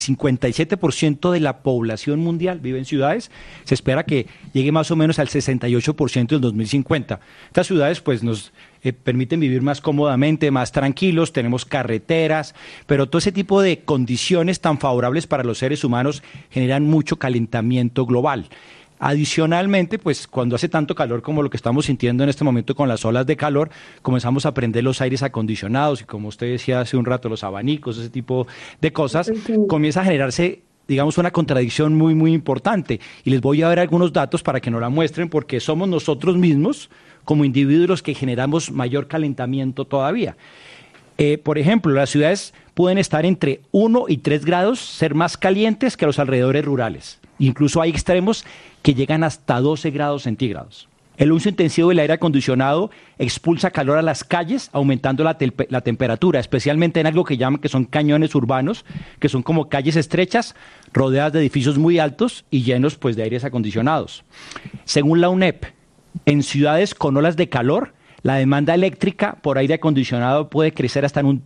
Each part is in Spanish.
57% de la población mundial vive en ciudades, se espera que llegue más o menos al 68% en 2050. Estas ciudades pues nos permiten vivir más cómodamente, más tranquilos, tenemos carreteras, pero todo ese tipo de condiciones tan favorables para los seres humanos generan mucho calentamiento global. Adicionalmente, pues cuando hace tanto calor como lo que estamos sintiendo en este momento con las olas de calor, comenzamos a prender los aires acondicionados y como usted decía hace un rato, los abanicos, ese tipo de cosas, comienza a generarse, digamos, una contradicción muy, muy importante. Y les voy a dar algunos datos para que nos la muestren, porque somos nosotros mismos, como individuos, los que generamos mayor calentamiento todavía. Por ejemplo, las ciudades pueden estar entre 1 y 3 grados, ser más calientes que los alrededores rurales. Incluso hay extremos que llegan hasta 12 grados centígrados. El uso intensivo del aire acondicionado expulsa calor a las calles, aumentando la temperatura, especialmente en algo que llaman que son cañones urbanos, que son como calles estrechas, rodeadas de edificios muy altos y llenos pues, de aires acondicionados. Según la UNEP, en ciudades con olas de calor, la demanda eléctrica por aire acondicionado puede crecer hasta en un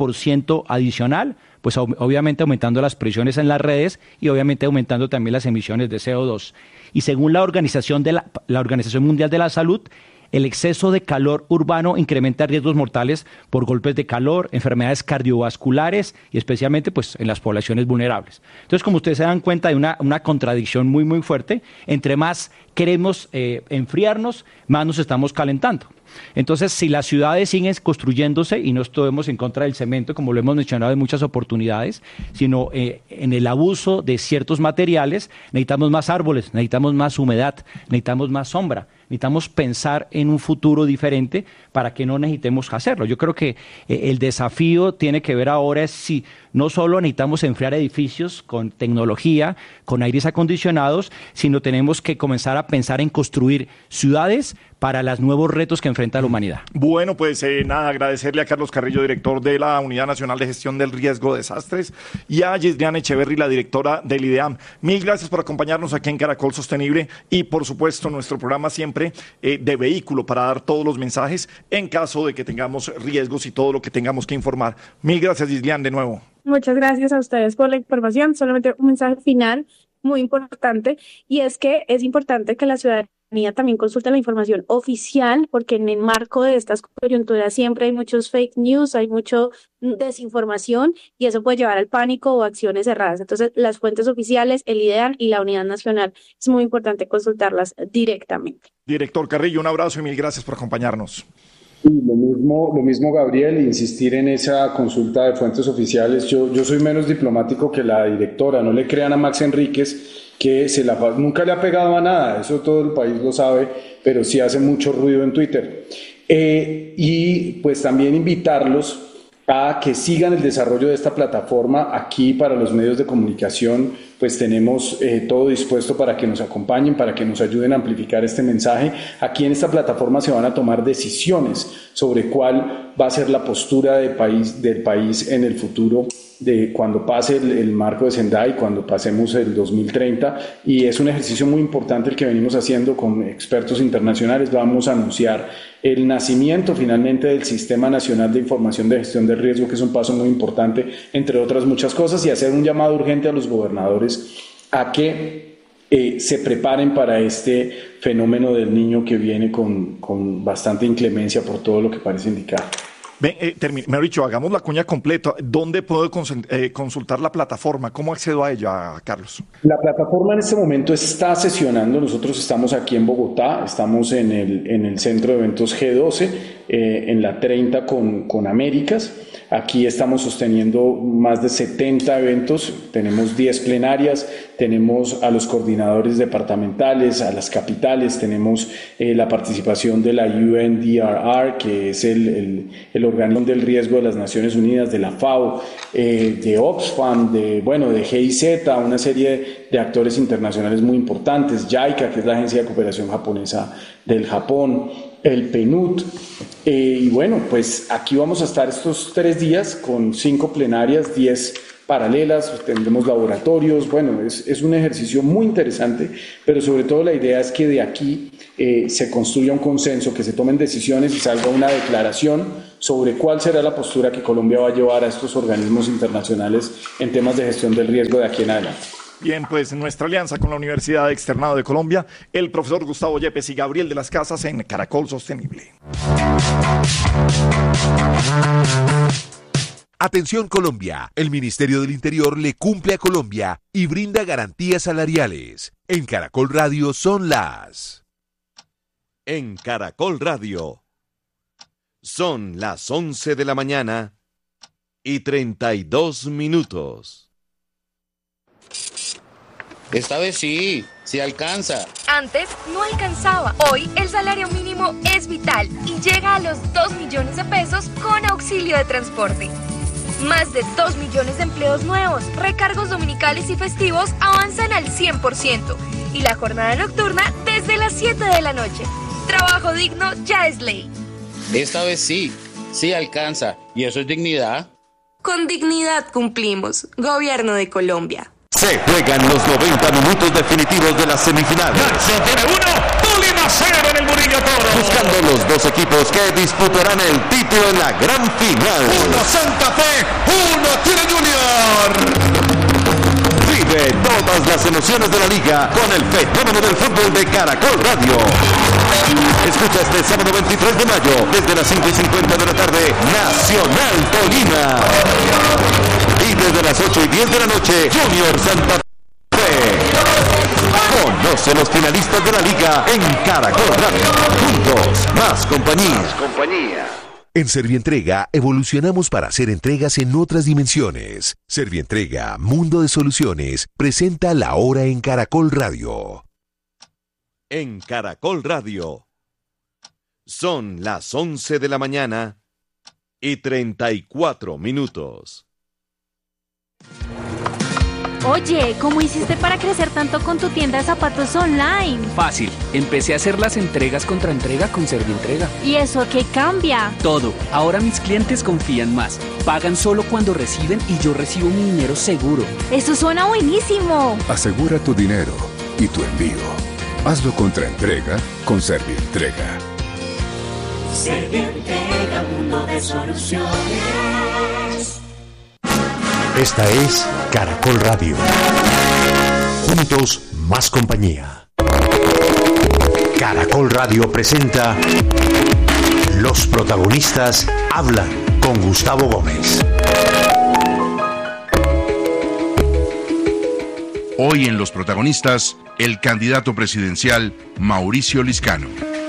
30% adicional, pues obviamente aumentando las presiones en las redes y obviamente aumentando también las emisiones de CO2. Y según la Organización Mundial de la Salud, el exceso de calor urbano incrementa riesgos mortales por golpes de calor, enfermedades cardiovasculares y especialmente pues, en las poblaciones vulnerables. Entonces, como ustedes se dan cuenta, hay una contradicción muy, muy fuerte. Entre más queremos enfriarnos, más nos estamos calentando. Entonces, si las ciudades siguen construyéndose, y no estamos en contra del cemento, como lo hemos mencionado en muchas oportunidades, sino en el abuso de ciertos materiales, necesitamos más árboles, necesitamos más humedad, necesitamos más sombra, necesitamos pensar en un futuro diferente para que no necesitemos hacerlo. Yo creo que el desafío tiene que ver ahora es si no solo necesitamos enfriar edificios con tecnología, con aires acondicionados, sino tenemos que comenzar a pensar en construir ciudades para los nuevos retos que enfrenta la humanidad. Bueno, pues nada, agradecerle a Carlos Carrillo, director de la Unidad Nacional de Gestión del Riesgo de Desastres, y a Yesliana Echeverry, la directora del IDEAM. Mil gracias por acompañarnos aquí en Caracol Sostenible y, por supuesto, nuestro programa siempre de vehículo para dar todos los mensajes en caso de que tengamos riesgos y todo lo que tengamos que informar. Mil gracias, Yesliana, de nuevo. Muchas gracias a ustedes por la información. Solamente un mensaje final muy importante, y es que es importante que la ciudadanía también consulte la información oficial, porque en el marco de estas coyunturas siempre hay muchos fake news, hay mucha desinformación, y eso puede llevar al pánico o acciones erradas. Entonces, las fuentes oficiales, el IDEAM y la Unidad Nacional, es muy importante consultarlas directamente. Director Carrillo, un abrazo y mil gracias por acompañarnos. Sí, lo mismo Gabriel, insistir en esa consulta de fuentes oficiales. Yo soy menos diplomático que la directora, no le crean a Max Enríquez que nunca le ha pegado a nada, eso todo el país lo sabe, pero sí hace mucho ruido en Twitter. Y pues también invitarlos a que sigan el desarrollo de esta plataforma. Aquí para los medios de comunicación pues tenemos todo dispuesto para que nos acompañen, para que nos ayuden a amplificar este mensaje. Aquí en esta plataforma se van a tomar decisiones sobre cuál va a ser la postura del país en el futuro, de cuando pase el marco de Sendai, cuando pasemos el 2030, y es un ejercicio muy importante el que venimos haciendo con expertos internacionales. Vamos a anunciar el nacimiento finalmente del Sistema Nacional de Información de Gestión del Riesgo, que es un paso muy importante, entre otras muchas cosas, y hacer un llamado urgente a los gobernadores a que se preparen para este fenómeno del Niño que viene con bastante inclemencia por todo lo que parece indicar. Mejor dicho, hagamos la cuña completa. ¿Dónde puedo consultar la plataforma? ¿Cómo accedo a ella, Carlos? La plataforma en este momento está sesionando. Nosotros estamos aquí en Bogotá, estamos en el centro de eventos G12, en la 30 con Américas. Aquí estamos sosteniendo más de 70 eventos, tenemos 10 plenarias, tenemos a los coordinadores departamentales, a las capitales, tenemos la participación de la UNDRR, que es el organismo del riesgo de las Naciones Unidas, de la FAO, de Oxfam, de GIZ, una serie de actores internacionales muy importantes, JICA, que es la Agencia de Cooperación Japonesa del Japón, el PNUD, y bueno, pues aquí vamos a estar estos 3 días con 5 plenarias, 10 paralelas, tendremos laboratorios, bueno, es un ejercicio muy interesante, pero sobre todo la idea es que de aquí se construya un consenso, que se tomen decisiones y salga una declaración sobre cuál será la postura que Colombia va a llevar a estos organismos internacionales en temas de gestión del riesgo de aquí en adelante. Bien, pues nuestra alianza con la Universidad Externado de Colombia, el profesor Gustavo Yepes y Gabriel de las Casas en Caracol Sostenible. Atención Colombia, el Ministerio del Interior le cumple a Colombia y brinda garantías salariales. En Caracol Radio son las... En Caracol Radio son las 11 de la mañana y 32 minutos. Esta vez sí alcanza. Antes no alcanzaba. Hoy el salario mínimo es vital y llega a los 2 millones de pesos con auxilio de transporte. Más de 2 millones de empleos nuevos, recargos dominicales y festivos avanzan al 100% y la jornada nocturna desde las 7 de la noche. Trabajo digno ya es ley. Esta vez sí alcanza. ¿Y eso es dignidad? Con dignidad cumplimos. Gobierno de Colombia. Se juegan los 90 minutos definitivos de las semifinales. Nacho tiene 1, Tolima 0 en el Murillo Toro. Buscando los dos equipos que disputarán el título en la gran final. 1 Santa Fe, 1 Tigre Junior. Vive todas las emociones de la liga con el fenómeno del fútbol de Caracol Radio. Escucha este sábado 23 de mayo desde las 5:50 de la tarde Nacional Tolima. Y desde las 8:10 de la noche Junior Santa Fe. Conoce los finalistas de la liga en Caracol Radio. Juntos, más compañía. En Servientrega evolucionamos para hacer entregas en otras dimensiones. Servientrega, Mundo de Soluciones, presenta La Hora en Caracol Radio. En Caracol Radio son las 11 de la mañana y 34 minutos. Oye, ¿cómo hiciste para crecer tanto con tu tienda de zapatos online? Fácil, empecé a hacer las entregas contra entrega con Servientrega. ¿Y eso qué cambia? Todo, ahora mis clientes confían más, pagan solo cuando reciben y yo recibo mi dinero seguro. ¡Eso suena buenísimo! Asegura tu dinero y tu envío. Hazlo contra entrega con Servientrega. Servientrega, mundo de soluciones. Esta es Caracol Radio. Juntos, más compañía. Caracol Radio presenta Los protagonistas hablan con Gustavo Gómez. Hoy en Los protagonistas, el candidato presidencial Mauricio Liscano.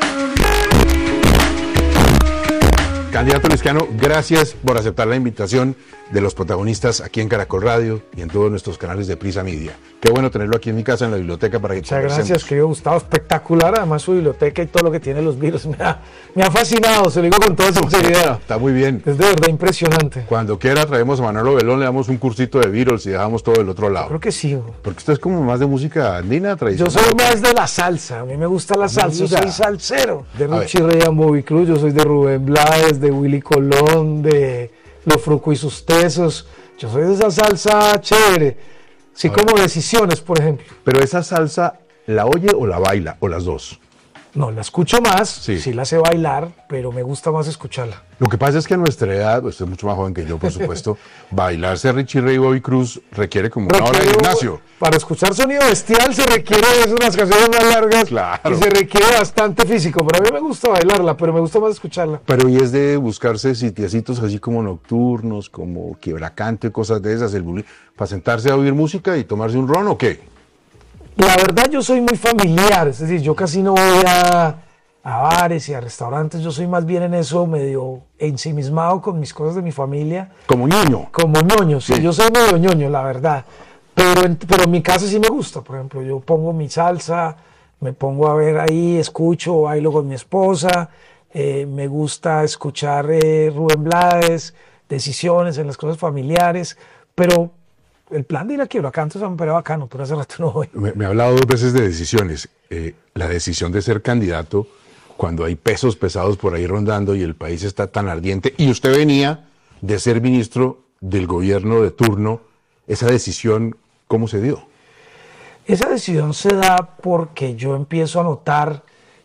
Candidato Liscano, gracias por aceptar la invitación de Los protagonistas aquí en Caracol Radio y en todos nuestros canales de Prisa Media. Qué bueno tenerlo aquí en mi casa, en la biblioteca, para que muchas gracias, querido Gustavo. Espectacular, además su biblioteca y todo lo que tiene los virus. Me ha fascinado, se lo digo con toda sinceridad. Está muy bien. Es de verdad impresionante. Cuando quiera traemos a Manolo Belón, le damos un cursito de Beatles y dejamos todo del otro lado. Creo que sí. Porque usted es como más de música andina tradicional. Yo soy más de la salsa, a mí me gusta la salsa, yo soy salsero. De Richie Ray and Bobby Cruz, yo soy de Rubén Blades, de Willy Colón, de Los Fruco y sus Tesos. Yo soy de esa salsa chévere. Sí, como Decisiones, por ejemplo. Pero esa salsa, ¿la oye o la baila? ¿O las dos? No, la escucho más, sí la sé bailar, pero me gusta más escucharla. Lo que pasa es que a nuestra edad, usted es mucho más joven que yo, por supuesto, bailarse Richie Ray y Bobby Cruz requiere como una hora de gimnasio. Para escuchar Sonido Bestial se requiere unas canciones más largas, claro, y se requiere bastante físico, pero a mí me gusta bailarla, pero me gusta más escucharla. Pero y es de buscarse sitiecitos así como nocturnos, como quiebracanto y cosas de esas, para sentarse a oír música y tomarse un ron, ¿o qué? La verdad yo soy muy familiar, es decir, yo casi no voy a bares y a restaurantes, yo soy más bien en eso medio ensimismado con mis cosas de mi familia. ¿Como ñoño? Como ñoño, sí, yo soy medio ñoño, la verdad. Pero en mi casa sí me gusta, por ejemplo, yo pongo mi salsa, me pongo a ver ahí, escucho, bailo con mi esposa, me gusta escuchar Rubén Blades, Decisiones en las cosas familiares, pero el plan de ir a Quiebracanto es pero bacano, pero hace rato no voy. Me ha hablado 2 veces de decisiones. La decisión de ser candidato, cuando hay pesos pesados por ahí rondando y el país está tan ardiente, y usted venía de ser ministro del gobierno de turno esa decisión, ¿cómo se dio? Esa decisión se da porque yo empiezo a notar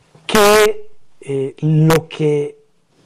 que lo que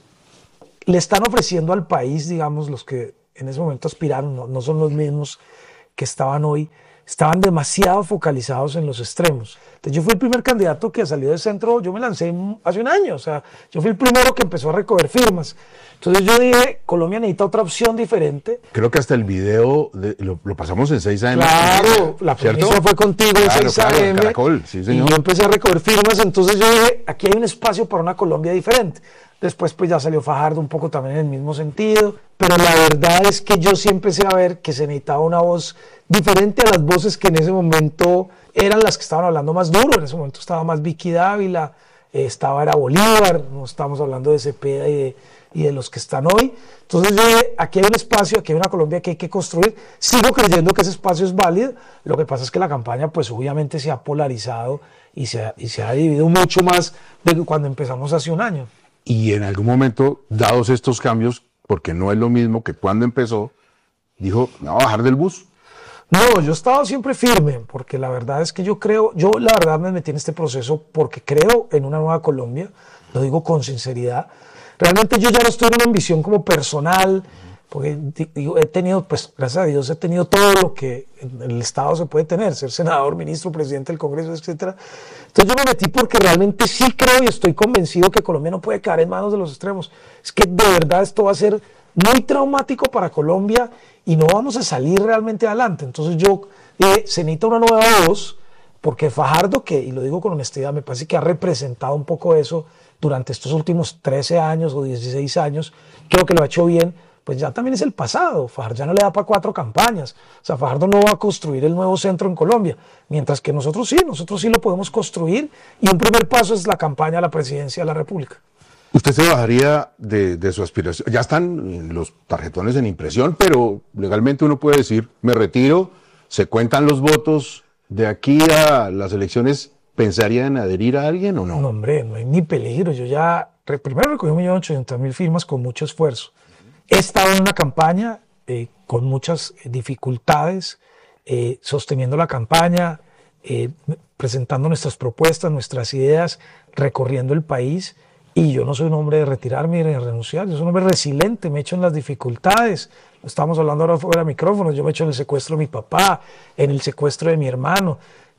le están ofreciendo al país, digamos, los que en ese momento aspiraron, no son los mismos que estaban hoy, estaban demasiado focalizados en los extremos. Entonces yo fui el primer candidato que salió del centro, yo me lancé hace un año, o sea, yo fui el primero que empezó a recoger firmas. Entonces yo dije, Colombia necesita otra opción diferente. Creo que hasta el video lo pasamos en 6 AM. Claro, la primicia fue contigo en 6 AM. En Caracol, sí, señor. Y yo empecé a recoger firmas, entonces yo dije, aquí hay un espacio para una Colombia diferente. Después pues ya salió Fajardo un poco también en el mismo sentido, pero la verdad es que yo sí empecé a ver que se necesitaba una voz diferente a las voces que en ese momento eran las que estaban hablando más duro. En ese momento estaba más Vicky Dávila, era Bolívar, no estábamos hablando de Cepeda y de los que están hoy. Entonces yo dije, aquí hay un espacio, aquí hay una Colombia que hay que construir. Sigo creyendo que ese espacio es válido, lo que pasa es que la campaña pues obviamente se ha polarizado y se ha dividido mucho más de cuando empezamos hace un año. Y en algún momento, dados estos cambios, porque no es lo mismo que cuando empezó, dijo, ¿me voy a bajar del bus? No, yo he estado siempre firme, porque la verdad es que yo la verdad me metí en este proceso porque creo en una nueva Colombia, lo digo con sinceridad. Realmente yo ya no estoy en una ambición como personal, porque he tenido, pues gracias a Dios, he tenido todo lo que en el Estado se puede tener, ser senador, ministro, presidente del Congreso, etcétera. Entonces yo me metí porque realmente sí creo y estoy convencido que Colombia no puede caer en manos de los extremos. Es que de verdad esto va a ser muy traumático para Colombia y no vamos a salir realmente adelante. Entonces yo dije, se necesita una nueva voz, porque Fajardo, y lo digo con honestidad, me parece que ha representado un poco eso durante estos últimos 13 años o 16 años, creo que lo ha hecho bien, pues ya también es el pasado. Fajardo ya no le da para 4 campañas. O sea, Fajardo no va a construir el nuevo centro en Colombia, mientras que nosotros sí lo podemos construir, y un primer paso es la campaña a la presidencia de la República. ¿Usted se bajaría de su aspiración? Ya están los tarjetones en impresión, pero legalmente uno puede decir, me retiro, se cuentan los votos, de aquí a las elecciones, ¿pensaría en adherir a alguien o no? No, hombre, no hay ni peligro. Yo ya, primero recogí 1.800.000 firmas con mucho esfuerzo. He estado en una campaña con muchas dificultades, sosteniendo la campaña, presentando nuestras propuestas, nuestras ideas, recorriendo el país. Y yo no soy un hombre de retirarme y de renunciar, yo soy un hombre resiliente, me echo en las dificultades. Estamos hablando ahora fuera de micrófonos, yo me echo en el secuestro de mi papá, en el secuestro de mi hermano.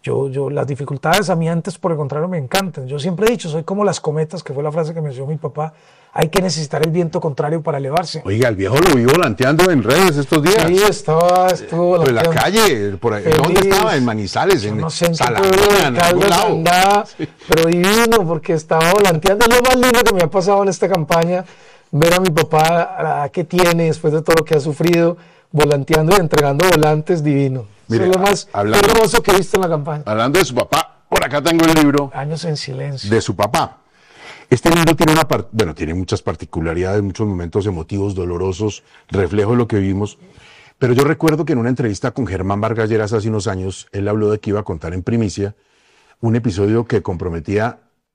Las dificultades a mí antes, por el contrario, me encantan. Yo siempre he dicho, soy como las cometas, que fue la frase que mencionó mi papá. Hay que necesitar el viento contrario para elevarse. Oiga, el viejo lo vi volanteando en redes estos días. Sí, estuvo volanteando. En la calle, por ahí. ¿Dónde estaba? En Manizales, en Salamina, en algún lado. Sí. Pero divino, porque estaba volanteando. Es lo más lindo que me ha pasado en esta campaña, ver a mi papá, qué tiene después de todo lo que ha sufrido, volanteando y entregando volantes, divino. Mire, es lo más hermoso que he visto en la campaña. Hablando de su papá, por acá tengo el libro. Años en silencio. De su papá. Este libro tiene muchas particularidades, muchos momentos emotivos, dolorosos, reflejo de lo que vivimos. Pero yo recuerdo que en una entrevista con Germán Vargas Lleras hace unos años, él habló de que iba a contar en primicia un episodio que comprometía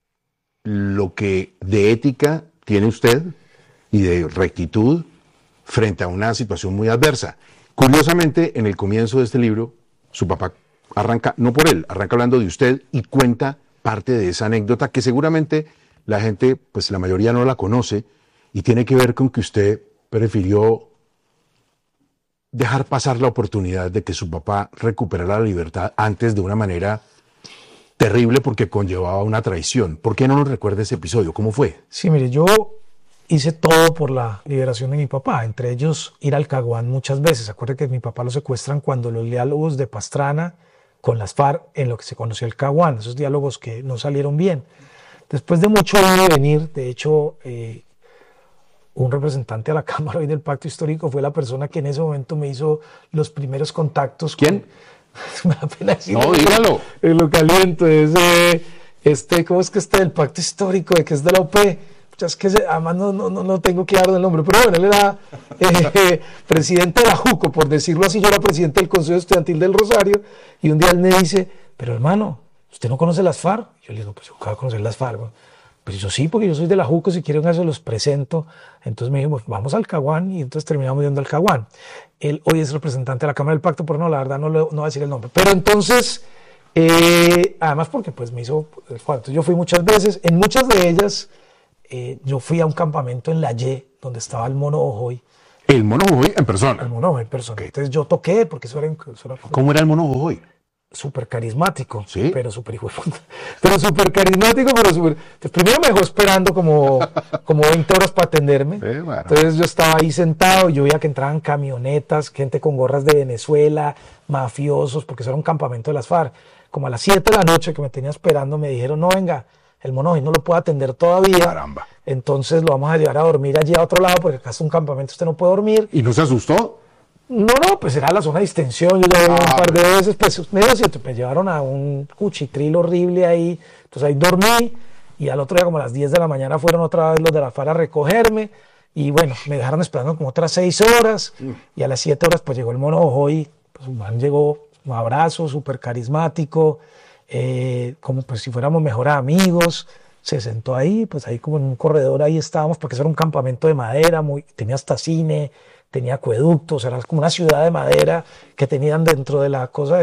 lo que de ética tiene usted y de rectitud frente a una situación muy adversa. Curiosamente, en el comienzo de este libro, su papá arranca hablando de usted y cuenta parte de esa anécdota que seguramente la gente, pues la mayoría no la conoce, y tiene que ver con que usted prefirió dejar pasar la oportunidad de que su papá recuperara la libertad antes de una manera terrible porque conllevaba una traición. ¿Por qué no nos recuerda ese episodio? ¿Cómo fue? Sí, mire, yo hice todo por la liberación de mi papá, entre ellos ir al Caguán muchas veces. Acuérdate que mi papá lo secuestran cuando los diálogos de Pastrana con las FARC, en lo que se conoció el Caguán, esos diálogos que no salieron bien. Después de mucho ir y venir, de hecho, un representante a la Cámara hoy del Pacto Histórico fue la persona que en ese momento me hizo los primeros contactos. ¿Quién? Me da pena decirlo. No, dígalo. Lo caliento, ¿cómo es que del Pacto Histórico, de que es de la OP? Es que además no tengo que dar el nombre, pero bueno, él era presidente de la JUCO, por decirlo así. Yo era presidente del Consejo Estudiantil del Rosario, y un día él me dice, pero hermano, ¿usted no conoce las FARC? Yo le digo, pues yo acabo de conocer las FARC. Pues yo sí, porque yo soy de la Juco, si quieren eso los presento. Entonces me dijo, vamos al Caguán, y entonces terminamos yendo al Caguán. Él hoy es representante de la Cámara del Pacto, pero no, la verdad no voy a decir el nombre. Pero entonces, además porque pues me hizo el favor. Entonces yo fui muchas veces, en muchas de ellas, yo fui a un campamento en La Y, donde estaba el Mono Jojoy. ¿El Mono Jojoy en persona? El Mono Jojoy en persona. Okay. Entonces yo toqué, porque eso era ¿Cómo era el Mono Jojoy? Súper carismático, ¿sí? Pero súper hijo de puta. Pero súper carismático, pero súper... Primero me dejó esperando como 20 horas para atenderme. Bueno. Entonces yo estaba ahí sentado y yo veía que entraban camionetas, gente con gorras de Venezuela, mafiosos, porque eso era un campamento de las FARC. Como a las 7 de la noche que me tenía esperando, me dijeron, no, venga, el Mono Jojoy no lo puedo atender todavía. Caramba. Entonces lo vamos a llevar a dormir allí a otro lado, porque acá es un campamento, usted no puede dormir. ¿Y no se asustó? No, pues era la zona de distensión, yo ya un par de veces, pues me llevaron a un cuchitril horrible ahí, entonces ahí dormí, y al otro día como a las 10 de la mañana fueron otra vez los de la FARC a recogerme, y bueno, me dejaron esperando como otras 6 horas, y a las 7 horas pues llegó el Mono Jojoy, pues un man llegó, un abrazo, súper carismático, como pues si fuéramos mejores amigos, se sentó ahí, pues ahí como en un corredor ahí estábamos, porque eso era un campamento de madera, tenía hasta cine, tenía acueductos, era como una ciudad de madera que tenían dentro de la cosa,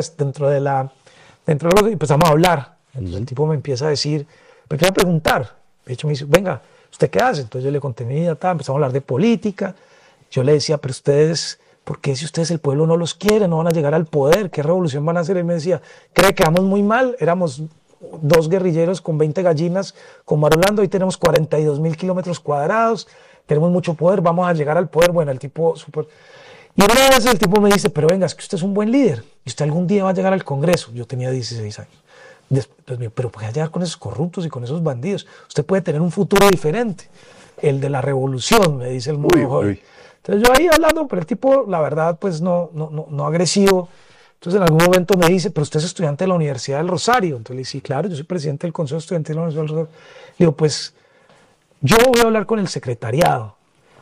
y empezamos a hablar. Entonces el tipo me empieza a decir, me empieza a preguntar, de hecho me dice, venga, ¿usted qué hace? Entonces yo le conté mi vida, empezamos a hablar de política, yo le decía, pero ustedes, ¿por qué si ustedes el pueblo no los quiere, no van a llegar al poder? ¿Qué revolución van a hacer? Él me decía, ¿cree que vamos muy mal? Éramos 2 guerrilleros con 20 gallinas, con Marolando, hoy tenemos 42.000 kilómetros cuadrados, tenemos mucho poder, vamos a llegar al poder. Bueno, el tipo súper... Y una vez el tipo me dice, pero venga, es que usted es un buen líder y usted algún día va a llegar al Congreso. Yo tenía 16 años. Después, pero ¿por qué va a llegar con esos corruptos y con esos bandidos? Usted puede tener un futuro diferente, el de la revolución, me dice el Mono Jojoy. Entonces yo ahí hablando, pero el tipo, la verdad, pues no agresivo. Entonces en algún momento me dice, pero usted es estudiante de la Universidad del Rosario. Entonces le dije, sí, claro, yo soy presidente del Consejo Estudiantil de la Universidad del Rosario. Le digo, pues yo voy a hablar con el secretariado,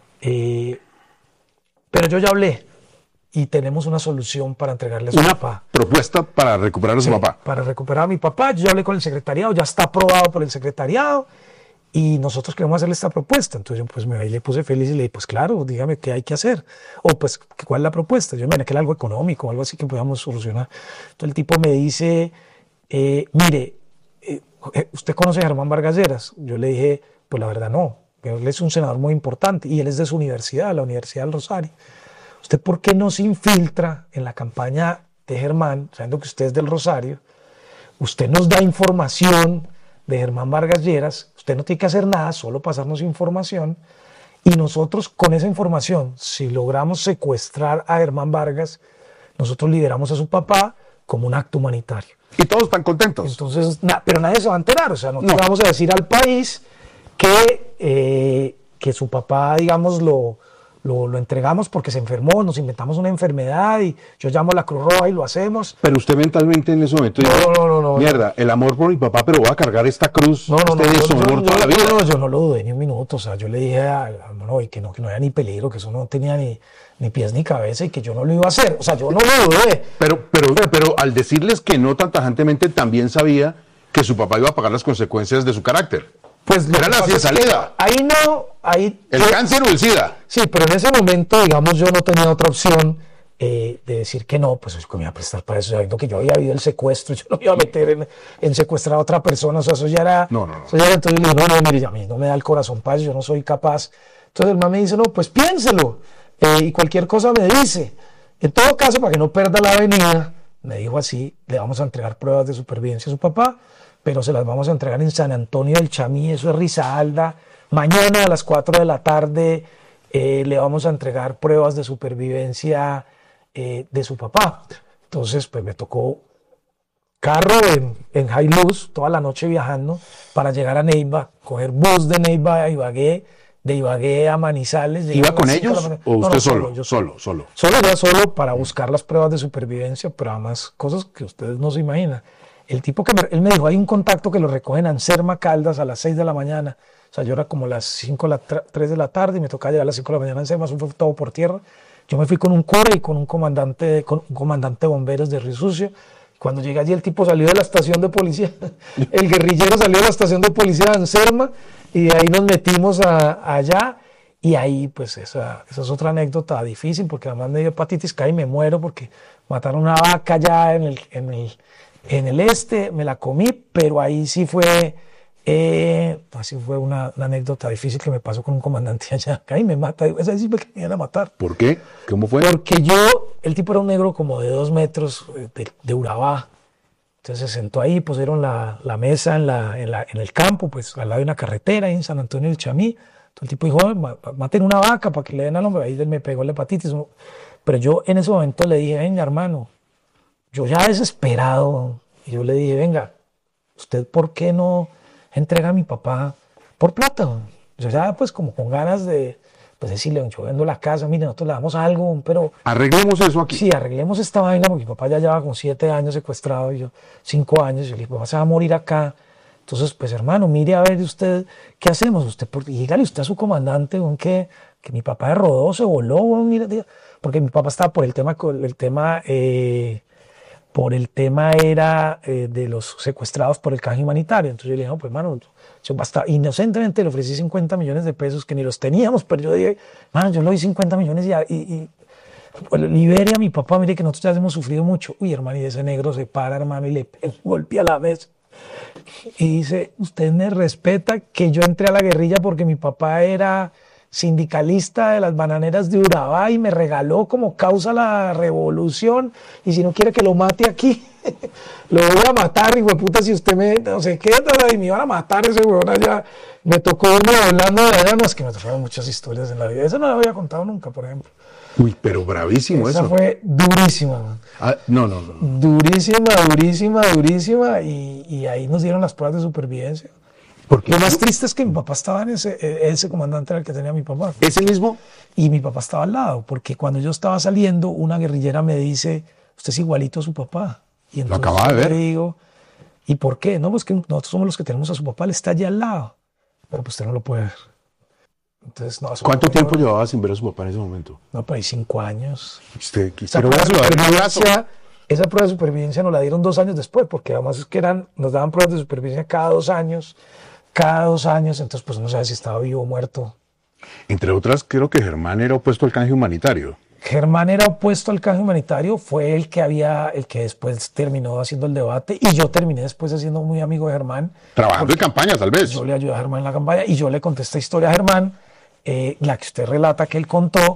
pero yo ya hablé y tenemos una solución para entregarle a su papá. Propuesta para recuperar a su papá. Para recuperar a mi papá, yo ya hablé con el secretariado, ya está aprobado por el secretariado y nosotros queremos hacerle esta propuesta. Entonces yo pues le puse feliz y le dije, pues claro, dígame qué hay que hacer. O pues, ¿cuál es la propuesta? Yo me que era algo económico, algo así que podamos solucionar. Entonces el tipo me dice, mire, ¿usted conoce a Germán Vargas Lleras? Yo le dije, pues la verdad no, él es un senador muy importante y él es de su universidad, la Universidad del Rosario. ¿Usted por qué no se infiltra en la campaña de Germán, sabiendo que usted es del Rosario? Usted nos da información de Germán Vargas Lleras, usted no tiene que hacer nada, solo pasarnos información, y nosotros con esa información, si logramos secuestrar a Germán Vargas, nosotros liberamos a su papá como un acto humanitario. Y todos están contentos. Entonces, pero nadie se va a enterar, o sea, no vamos a decir al país que su papá, digamos, lo entregamos porque se enfermó, nos inventamos una enfermedad y yo llamo a la Cruz Roja y lo hacemos. Pero usted mentalmente en ese momento dice, no, mierda, el amor por mi papá, pero voy a cargar esta cruz, deshonor toda la vida. No, yo no lo dudé ni un minuto, o sea, yo le dije y que no había ni peligro, que eso no tenía ni pies ni cabeza y que yo no lo iba a hacer, o sea, yo no lo dudé. Pero al decirles que no tan tajantemente, también sabía que su papá iba a pagar las consecuencias de su carácter. Pues era la salida. ¿El cáncer o el SIDA? Sí, pero en ese momento, digamos, yo no tenía otra opción de decir que no, pues me iba a prestar para eso, sabiendo que yo había habido el secuestro, yo no me iba a meter en secuestrar a otra persona, o sea, eso ya era... No. Eso ya era, entonces le digo, no, mire, a mí no me da el corazón para eso, yo no soy capaz. Entonces el man me dice, no, pues piénselo, y cualquier cosa me dice. En todo caso, para que no pierda la avenida, me dijo así, le vamos a entregar pruebas de supervivencia a su papá, pero se las vamos a entregar en San Antonio del Chamí, eso es Risaralda. Mañana a las 4 de la tarde le vamos a entregar pruebas de supervivencia de su papá. Entonces, pues me tocó carro en Hilux, toda la noche viajando para llegar a Neiva, coger bus de Neiva a Ibagué, de Ibagué a Manizales. ¿Iba con ellos o usted solo? Yo solo. Solo para buscar las pruebas de supervivencia, pero además cosas que ustedes no se imaginan. El tipo él me dijo, hay un contacto que lo recogen en Anserma Caldas a las 6 de la mañana. O sea, yo era como las 3 de la tarde y me tocaba llegar a las 5 de la mañana a Anserma, eso fue todo por tierra. Yo me fui con un cura y con un comandante de bomberos de Río Sucio, Cuando llegué allí el tipo salió de la estación de policía, el guerrillero salió de la estación de policía de Anserma y de ahí nos metimos allá y ahí pues esa es otra anécdota difícil porque además me dio hepatitis, casi me muero porque mataron una vaca allá en el este, me la comí, pero ahí sí fue una anécdota difícil que me pasó con un comandante allá, casi me mata, esa sí me querían a matar. ¿Por qué? ¿Cómo fue? Porque el tipo era un negro como de 2 metros de Urabá. Entonces se sentó ahí, pusieron la mesa en el campo, pues al lado de una carretera ahí en San Antonio del Chamí. Entonces el tipo dijo, maten una vaca para que le den al hombre. Ahí me pegó la hepatitis. Pero yo en ese momento le dije, venga hermano, yo ya desesperado, y yo le dije, venga, ¿usted por qué no entrega a mi papá por plata? Yo ya pues como con ganas de pues decirle, yo vendo la casa, mire, nosotros le damos algo, pero... Arreglemos eso aquí. Sí, arreglemos esta vaina, porque mi papá ya lleva con 7 años secuestrado, y yo 5 años, y yo le dije, papá se va a morir acá. Entonces, pues hermano, mire a ver usted, ¿qué hacemos? Dígale usted a su comandante, que mi papá de rodó, se voló, mire, porque mi papá estaba por el tema era de los secuestrados por el canje humanitario. Entonces yo le dije, no, pues hermano, yo basta, inocentemente le ofrecí 50 millones de pesos que ni los teníamos, pero yo dije, mano, yo le doy 50 millones y pues, libere a mi papá, mire que nosotros ya hemos sufrido mucho. Uy, hermano, y ese negro se para, hermano, y le golpea la mesa. Y dice, usted me respeta que yo entré a la guerrilla porque mi papá era sindicalista de las bananeras de Urabá y me regaló como causa la revolución, y si no quiere que lo mate aquí, lo voy a matar, hijo de puta, si usted no sé qué, y me iban a matar ese huevón allá. Me tocó irme hablando de allá, no, es que me tocaron muchas historias en la vida, eso no lo había contado nunca, por ejemplo. Uy, pero bravísimo esa eso. Fue durísima. No. Durísima, y ahí nos dieron las pruebas de supervivencia. Lo más triste es que mi papá estaba en ese comandante era el que tenía mi papá. ¿Ese mismo? Y mi papá estaba al lado, porque cuando yo estaba saliendo, una guerrillera me dice, usted es igualito a su papá. Y entonces lo acababa de ver. Le digo, ¿y por qué? No, pues que nosotros somos los que tenemos a su papá, él está allá al lado. Pero pues usted no lo puede ver. Entonces, no, ¿cuánto tiempo llevaba sin ver a su papá en ese momento? No, pues 5 años. Usted quisiera un abrazo. Esa prueba de supervivencia nos la dieron 2 años después, porque además es que nos daban pruebas de supervivencia cada 2 años. Entonces pues no sabe si estaba vivo o muerto. Entre otras, creo que Germán era opuesto al canje humanitario. Germán era opuesto al canje humanitario, fue el que después terminó haciendo el debate, y yo terminé después siendo muy amigo de Germán. Trabajando en campaña, tal vez. Yo le ayudé a Germán en la campaña, y yo le conté esta historia a Germán, la que usted relata que él contó,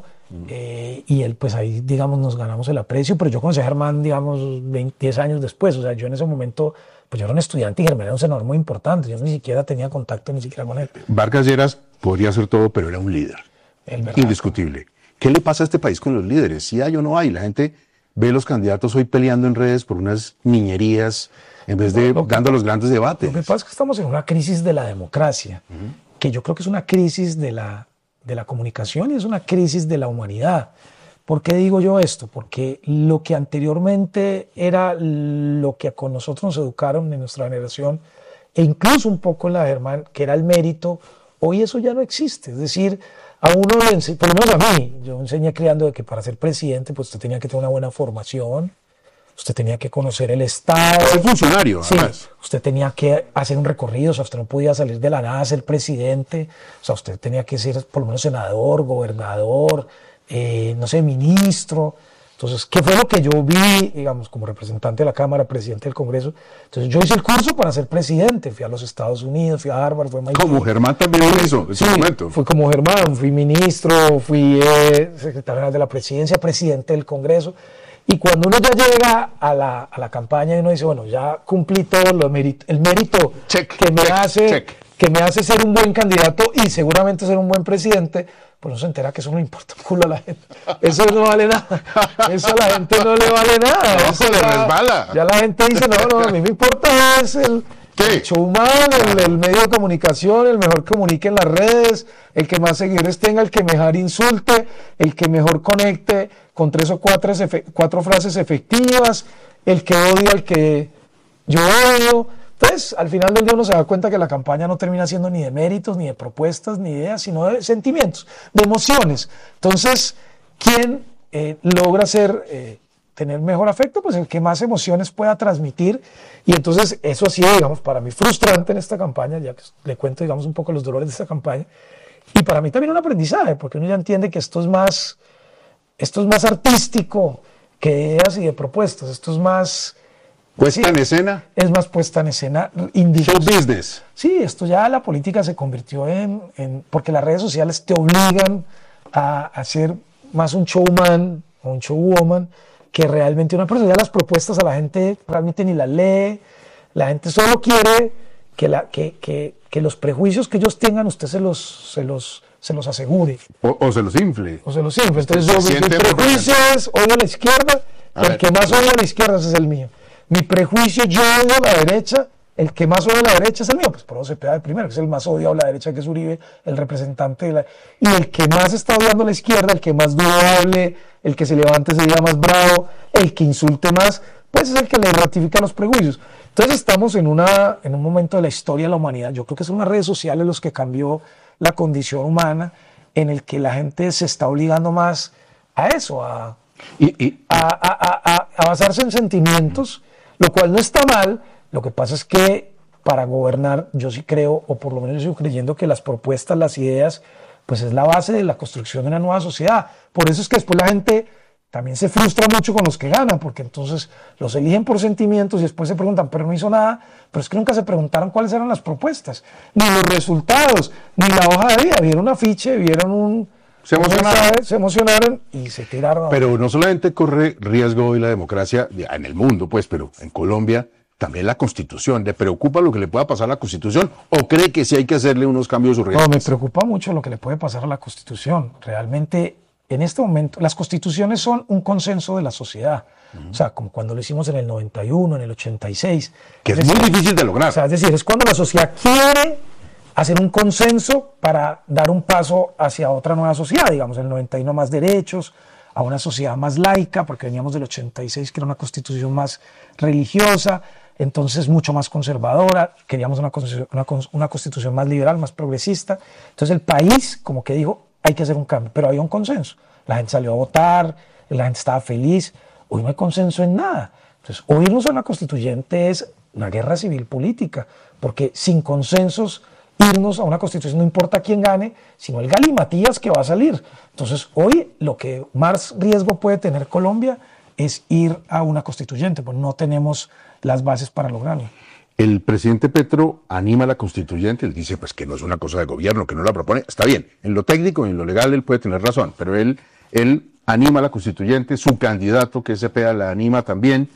y él pues ahí, digamos, nos ganamos el aprecio, pero yo conocí a Germán, digamos, 10 años después, o sea, yo en ese momento... Pues yo era un estudiante y Germán era un senador muy importante. Yo ni siquiera tenía contacto ni siquiera con él. Vargas Lleras podría hacer todo, pero era un líder. Indiscutible. ¿Qué le pasa a este país con los líderes? Si hay o no hay. La gente ve los candidatos hoy peleando en redes por unas niñerías en vez de dando los grandes debates. Lo que pasa es que estamos en una crisis de la democracia, que yo creo que es una crisis de la comunicación y es una crisis de la humanidad. ¿Por qué digo yo esto? Porque lo que anteriormente era lo que con nosotros nos educaron en nuestra generación, e incluso un poco en la de Germán, que era el mérito, hoy eso ya no existe. Es decir, a uno, por lo menos a mí, yo enseñé criando de que para ser presidente pues usted tenía que tener una buena formación, usted tenía que conocer el Estado. Ser funcionario, sí, además. Usted tenía que hacer un recorrido, o sea, usted no podía salir de la nada a ser presidente, o sea, usted tenía que ser por lo menos senador, gobernador, no sé, ministro. Entonces, ¿qué fue lo que yo vi, digamos, como representante de la Cámara, presidente del Congreso? Entonces, yo hice el curso para ser presidente, fui a los Estados Unidos, fui a Harvard, fui a MIT. Como Germán también lo hizo en su momento. Fui como Germán, fui ministro, fui secretario general de la presidencia, presidente del Congreso. Y cuando uno ya llega a la campaña y uno dice, bueno, ya cumplí todo el mérito que me hace ser un buen candidato y seguramente ser un buen presidente, pues no se entera que eso no le importa un culo a la gente. Eso no vale nada. Eso a la gente no le vale nada. No, se le resbala. Ya la gente dice, no, a mí me importa es el showman, el medio de comunicación, el mejor que comunique en las redes, el que más seguidores tenga, el que mejor insulte, el que mejor conecte con 3 o 4 frases efectivas, el que odia al que yo odio. Entonces, al final del día uno se da cuenta que la campaña no termina siendo ni de méritos, ni de propuestas, ni de ideas, sino de sentimientos, de emociones. Entonces, ¿quién logra ser tener mejor afecto, pues el que más emociones pueda transmitir. Y entonces eso ha sido, digamos, para mí frustrante en esta campaña, ya que le cuento, digamos, un poco los dolores de esta campaña. Y para mí también un aprendizaje, porque uno ya entiende que esto es más artístico que de ideas y de propuestas. Esto es más... ¿Puesta en escena? Es más puesta en escena. Show business. Sí, esto ya la política se convirtió en... Porque las redes sociales te obligan a ser más un showman o un showwoman que realmente una persona. Ya las propuestas a la gente realmente ni las lee. La gente solo quiere que los prejuicios que ellos tengan usted se los asegure. O se los infle. O se los infle. Entonces mi prejuicio es odio a la izquierda. El que más odia a la izquierda ese es el mío. Mi prejuicio, yo odio a la derecha. El que más odia a la derecha es el mío, pues por eso Cepeda de primero, que es el más odiado a la derecha, que es Uribe, el representante de la... Y el que más está odiando a la izquierda, el que más duro hable, el que se levante ese día más bravo, el que insulte más, pues es el que le ratifica los prejuicios. Entonces estamos en un momento de la historia de la humanidad. Yo creo que son las redes sociales los que cambió la condición humana, en el que la gente se está obligando más a eso, a basarse en sentimientos, lo cual no está mal. Lo que pasa es que para gobernar yo sí creo, o por lo menos yo sigo creyendo que las propuestas, las ideas, pues es la base de la construcción de una nueva sociedad. Por eso es que después la gente también se frustra mucho con los que ganan, porque entonces los eligen por sentimientos y después se preguntan, pero no hizo nada, pero es que nunca se preguntaron cuáles eran las propuestas, ni los resultados, ni la hoja de vida. Vieron un afiche, vieron un... Se emocionaron y se tiraron. Pero no solamente corre riesgo hoy la democracia en el mundo, pues, pero en Colombia también la Constitución. ¿Le preocupa lo que le pueda pasar a la Constitución o cree que sí hay que hacerle unos cambios urgentes? No, me preocupa mucho lo que le puede pasar a la Constitución. Realmente, en este momento, las constituciones son un consenso de la sociedad. O sea, como cuando lo hicimos en el 91, en el 86. Que es muy difícil de lograr. O sea, es decir, es cuando la sociedad quiere hacer un consenso para dar un paso hacia otra nueva sociedad, digamos, en el 91 más derechos, a una sociedad más laica, porque veníamos del 86, que era una constitución más religiosa, entonces mucho más conservadora, queríamos una constitución más liberal, más progresista. Entonces el país como que dijo, hay que hacer un cambio, pero había un consenso. La gente salió a votar, la gente estaba feliz. Hoy no hay consenso en nada. Entonces, o irnos a una constituyente es una guerra civil política, porque sin consensos irnos a una constitución no importa quién gane, sino el galimatías que va a salir. Entonces, hoy lo que más riesgo puede tener Colombia es ir a una constituyente, pues no tenemos las bases para lograrlo. El presidente Petro anima a la constituyente, él dice pues que no es una cosa de gobierno, que no la propone, está bien, en lo técnico y en lo legal él puede tener razón, pero él anima a la constituyente, su candidato que es Cepeda la anima también,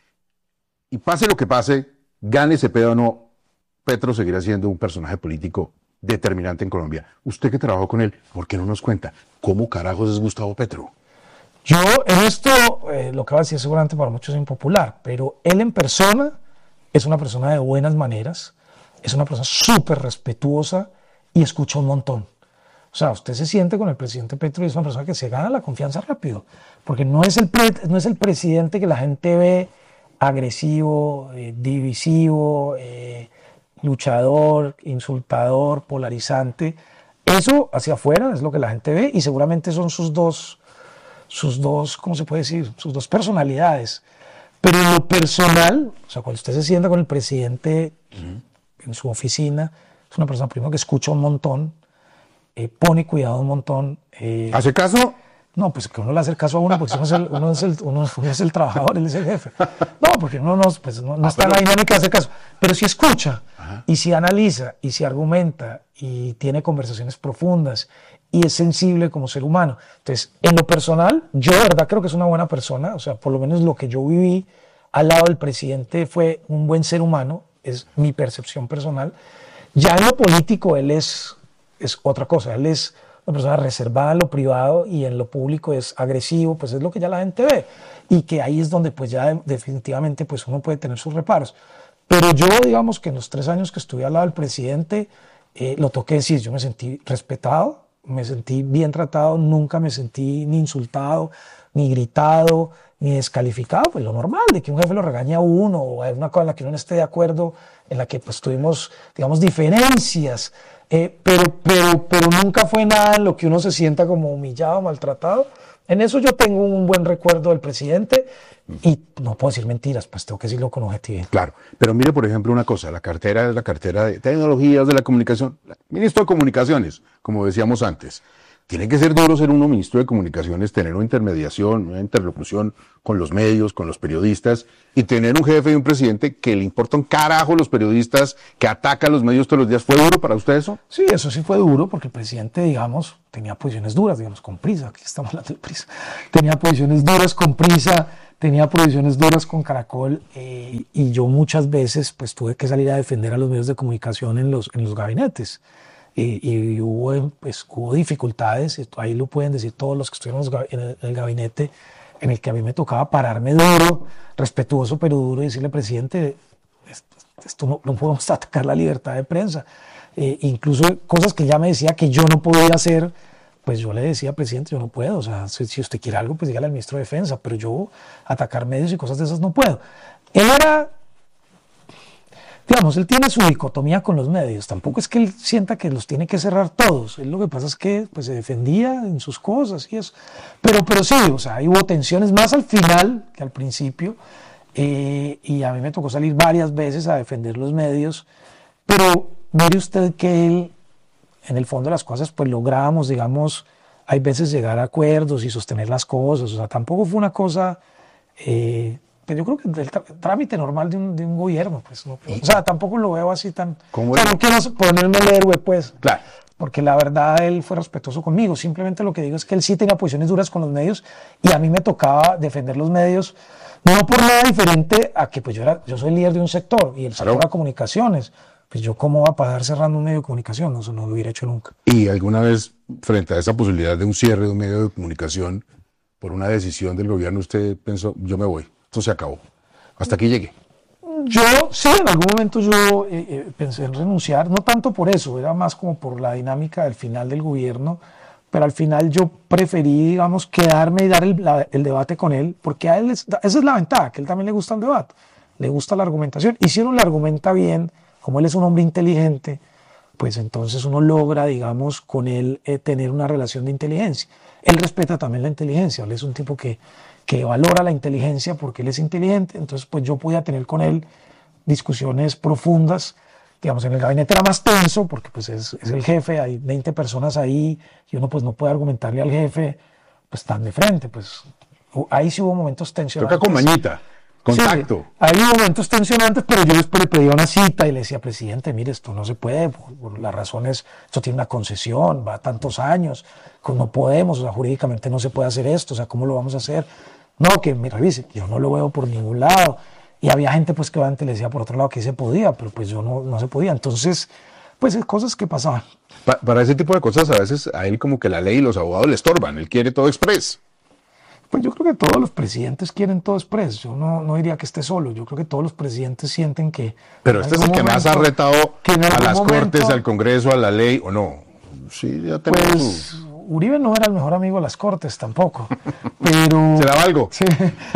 y pase lo que pase, gane Cepeda o no, Petro seguirá siendo un personaje político determinante en Colombia. Usted que trabajó con él, ¿por qué no nos cuenta cómo carajos es Gustavo Petro? Yo en esto, lo que va a decir seguramente para muchos es impopular, pero él en persona es una persona de buenas maneras, es una persona súper respetuosa y escucha un montón. O sea, usted se siente con el presidente Petro y es una persona que se gana la confianza rápido, porque no es el presidente que la gente ve agresivo, divisivo, luchador, insultador, polarizante. Eso hacia afuera es lo que la gente ve y seguramente son sus dos, ¿cómo se puede decir? Sus dos personalidades. Pero en lo personal, o sea, cuando usted se sienta con el presidente en su oficina, es una persona primero que escucha un montón, pone cuidado un montón. ¿Hace caso? No, pues que uno le hace caso a uno, porque uno es el trabajador, él es el jefe. No, porque uno no está en la dinámica de hacer caso. Pero si escucha, y si analiza, y si argumenta, y tiene conversaciones profundas, y es sensible como ser humano. Entonces, en lo personal, yo de verdad creo que es una buena persona. O sea, por lo menos lo que yo viví al lado del presidente fue un buen ser humano, es mi percepción personal. Ya en lo político, él es otra cosa. Él es una persona reservada en lo privado y en lo público es agresivo, pues es lo que ya la gente ve. Y que ahí es donde pues ya definitivamente pues uno puede tener sus reparos. Pero yo, digamos que en los 3 años que estuve al lado del presidente, lo toqué decir, yo me sentí respetado, me sentí bien tratado, nunca me sentí ni insultado, ni gritado, ni descalificado, pues lo normal, de que un jefe lo regañe a uno, o hay una cosa en la que uno no esté de acuerdo, en la que pues tuvimos, digamos, diferencias, pero nunca fue nada en lo que uno se sienta como humillado, maltratado. En eso yo tengo un buen recuerdo del presidente y no puedo decir mentiras, pues tengo que decirlo con objetividad. Claro, pero mire, por ejemplo, una cosa, la cartera es la cartera de tecnologías de la comunicación. Ministro de Comunicaciones, como decíamos antes. Tiene que ser duro ser uno ministro de Comunicaciones, tener una intermediación, una interlocución con los medios, con los periodistas, y tener un jefe y un presidente que le importa un carajo a los periodistas, que ataca a los medios todos los días. ¿Fue duro para usted eso? Sí, eso sí fue duro, porque el presidente, digamos, tenía posiciones duras, digamos, con Prisa, aquí estamos hablando de Prisa. Tenía posiciones duras con Prisa, tenía posiciones duras con Caracol, y yo muchas veces pues tuve que salir a defender a los medios de comunicación en los gabinetes. Y hubo dificultades, ahí lo pueden decir todos los que estuvieron en el gabinete, en el que a mí me tocaba pararme duro, respetuoso pero duro, y decirle, presidente, esto no podemos atacar la libertad de prensa. Incluso cosas que ya me decía que yo no podía hacer, pues yo le decía, presidente, yo no puedo, o sea, si usted quiere algo, pues dígale al ministro de Defensa, pero yo atacar medios y cosas de esas no puedo. Él era... Digamos, él tiene su dicotomía con los medios, tampoco es que él sienta que los tiene que cerrar todos, él lo que pasa es que pues, se defendía en sus cosas y eso, pero sí, o sea, hubo tensiones más al final que al principio, y a mí me tocó salir varias veces a defender los medios, pero mire usted que él, en el fondo de las cosas, pues logramos, digamos, hay veces llegar a acuerdos y sostener las cosas, o sea, tampoco fue una cosa... yo creo que el trámite normal de un gobierno, pues, no, o sea, tampoco lo veo así tan... O sea, no quiero ponerme el héroe, pues, claro, porque la verdad él fue respetuoso conmigo, simplemente lo que digo es que él sí tenía posiciones duras con los medios y a mí me tocaba defender los medios, no por nada diferente a que pues yo soy líder de un sector y el sector de comunicaciones, pues yo cómo va a pasar cerrando un medio de comunicación, eso no lo hubiera hecho nunca. ¿Y alguna vez, frente a esa posibilidad de un cierre de un medio de comunicación, por una decisión del gobierno, usted pensó, yo me voy? Esto se acabó. Hasta aquí llegué. Yo, sí, en algún momento yo pensé en renunciar, no tanto por eso, era más como por la dinámica del final del gobierno, pero al final yo preferí, digamos, quedarme y dar el debate con él, porque a él, esa es la ventaja, que a él también le gusta el debate, le gusta la argumentación, y si uno le argumenta bien, como él es un hombre inteligente, pues entonces uno logra, digamos, con él tener una relación de inteligencia. Él respeta también la inteligencia, él es un tipo que valora la inteligencia porque él es inteligente, entonces pues yo podía tener con él discusiones profundas, digamos, en el gabinete era más tenso porque pues es el jefe, hay 20 personas ahí y uno pues no puede argumentarle al jefe pues tan de frente, pues ahí sí hubo momentos tensionantes. Toca con mañita, contacto. Sí, ahí hubo momentos tensionantes, pero yo después le pedía una cita y le decía, presidente, mire, esto no se puede, por las razones, esto tiene una concesión, va a tantos años, no podemos, o sea, jurídicamente no se puede hacer esto, o sea, ¿cómo lo vamos a hacer? No, que me revise, yo no lo veo por ningún lado. Y había gente pues que obviamente le decía por otro lado que se podía, pero pues yo no se podía. Entonces, pues cosas que pasaban. Para ese tipo de cosas a veces a él como que la ley y los abogados le estorban, él quiere todo express. Pues yo creo que todos los presidentes quieren todo express, yo no diría que esté solo, yo creo que todos los presidentes sienten que... Pero este es el que más ha retado a las cortes, al Congreso, a la ley, ¿o no? Sí, ya tenemos pues, Uribe no era el mejor amigo de las cortes tampoco, pero... ¿Se daba algo? Sí,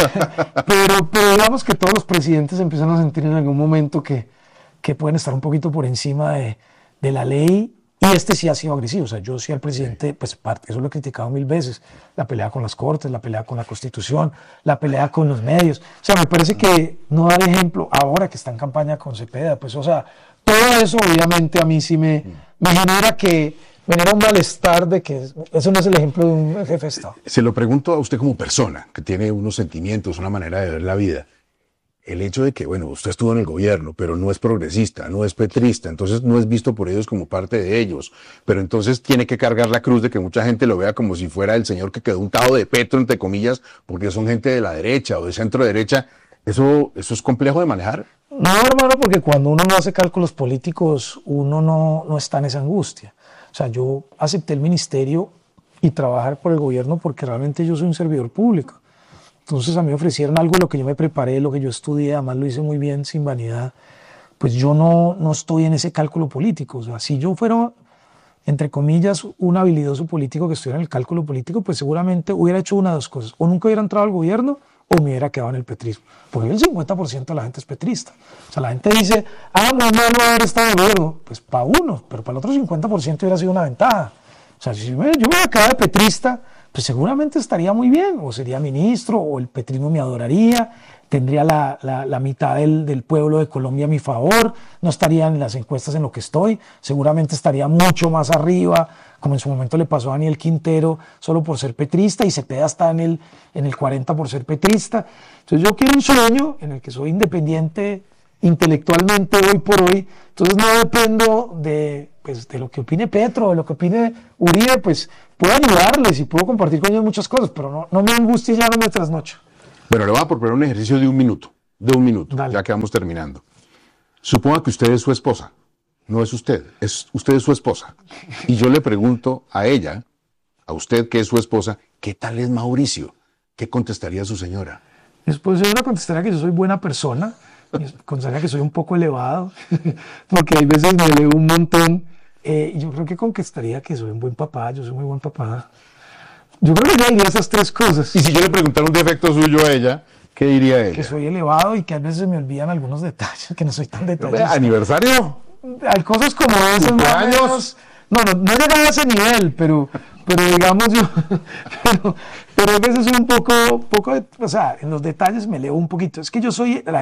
pero digamos que todos los presidentes empiezan a sentir en algún momento que pueden estar un poquito por encima de la ley, y este sí ha sido agresivo, o sea, yo sí al presidente, pues eso lo he criticado 1000 veces, la pelea con las cortes, la pelea con la Constitución, la pelea con los medios, o sea, me parece que no da ejemplo ahora que está en campaña con Cepeda, pues, o sea, todo eso obviamente a mí sí me genera un malestar de que eso no es el ejemplo de un jefe de Estado. Se lo pregunto a usted como persona, que tiene unos sentimientos, una manera de ver la vida. El hecho de que, bueno, usted estuvo en el gobierno, pero no es progresista, no es petrista, entonces no es visto por ellos como parte de ellos, pero entonces tiene que cargar la cruz de que mucha gente lo vea como si fuera el señor que quedó untado de Petro, entre comillas, porque son gente de la derecha o de centro derecha. ¿Eso es complejo de manejar? No, hermano, porque cuando uno no hace cálculos políticos, uno no está en esa angustia. O sea, yo acepté el ministerio y trabajar por el gobierno porque realmente yo soy un servidor público. Entonces a mí me ofrecieron algo, lo que yo me preparé, lo que yo estudié, además lo hice muy bien, sin vanidad. Pues yo no estoy en ese cálculo político. O sea, si yo fuera, entre comillas, un habilidoso político que estuviera en el cálculo político, pues seguramente hubiera hecho una de dos cosas. O nunca hubiera entrado al gobierno o me hubiera quedado en el petrismo. Porque el 50% de la gente es petrista. O sea, la gente dice, muy malo haber estado en el gobierno. Pues para uno, pero para el otro 50% hubiera sido una ventaja. O sea, si yo me hubiera quedado de petrista, pues seguramente estaría muy bien, o sería ministro, o el petrismo me adoraría, tendría la mitad del pueblo de Colombia a mi favor, no estaría en las encuestas en lo que estoy, seguramente estaría mucho más arriba, como en su momento le pasó a Daniel Quintero solo por ser petrista, y Cepeda está en el 40 por ser petrista. Entonces yo quiero un sueño en el que soy independiente intelectualmente hoy por hoy, entonces no dependo de lo que opine Petro, de lo que opine Uribe, pues puedo ayudarles y puedo compartir con ellos muchas cosas, pero no me angustie, ya no me trasnocho. Bueno, le voy a proponer un ejercicio de un minuto, Dale. Ya que vamos terminando. Suponga que usted es su esposa, no es usted es su esposa. Y yo le pregunto a ella, a usted que es su esposa, ¿qué tal es Mauricio? ¿Qué contestaría su señora? Mi esposa contestaría que yo soy buena persona, contestaría que soy un poco elevado, porque hay veces me leo un montón, y yo creo que contestaría que soy un buen papá, yo soy muy buen papá. Yo creo que ella diría esas tres cosas. Y si yo le preguntara un defecto suyo a ella, ¿qué diría ella? Que soy elevado y que a veces se me olvidan algunos detalles, que no soy tan detallista. ¿Aniversario? Hay cosas como esas. ¿Cumpleaños? No he llegado a ese nivel, pero digamos yo, pero a veces soy un poco, o sea, en los detalles me leo un poquito. Es que yo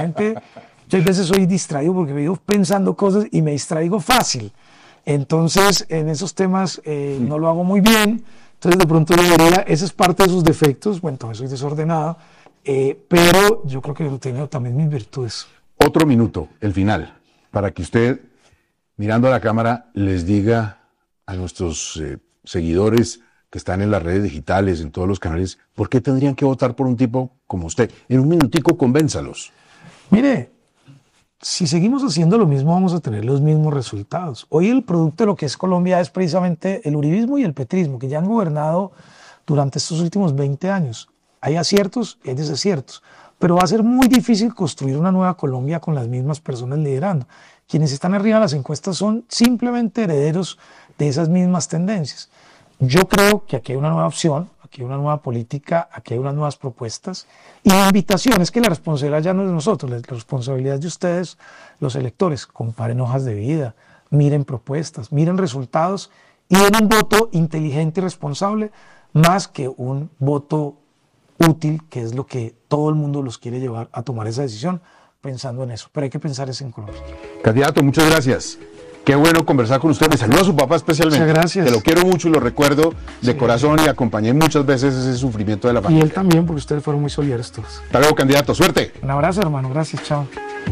a veces soy distraído porque me vivo pensando cosas y me distraigo fácil. Entonces, en esos temas no lo hago muy bien. Entonces, de pronto yo diría, esa es parte de sus defectos. Bueno, también soy desordenado, pero yo creo que yo tengo también mis virtudes. Otro minuto, el final, para que usted, mirando a la cámara, les diga a nuestros seguidores que están en las redes digitales, en todos los canales, ¿por qué tendrían que votar por un tipo como usted? En un minutico, convénzalos. Mire, si seguimos haciendo lo mismo, vamos a tener los mismos resultados. Hoy el producto de lo que es Colombia es precisamente el uribismo y el petrismo, que ya han gobernado durante estos últimos 20 años. Hay aciertos y hay desaciertos, pero va a ser muy difícil construir una nueva Colombia con las mismas personas liderando. Quienes están arriba de las encuestas son simplemente herederos de esas mismas tendencias. Yo creo que aquí hay una nueva opción, aquí hay una nueva política, aquí hay unas nuevas propuestas y la invitación es que la responsabilidad ya no es de nosotros, la responsabilidad es de ustedes, los electores. Comparen hojas de vida, miren propuestas, miren resultados y den un voto inteligente y responsable más que un voto útil, que es lo que todo el mundo los quiere llevar a tomar esa decisión pensando en eso. Pero hay que pensar eso en Colombia. Candidato, muchas gracias. Qué bueno conversar con usted. Me saluda a su papá especialmente. Muchas gracias. Que lo quiero mucho y lo recuerdo de corazón y acompañé muchas veces ese sufrimiento de la familia. Y él también, porque ustedes fueron muy solidarios todos. Hasta luego, candidato. Suerte. Un abrazo, hermano. Gracias. Chao.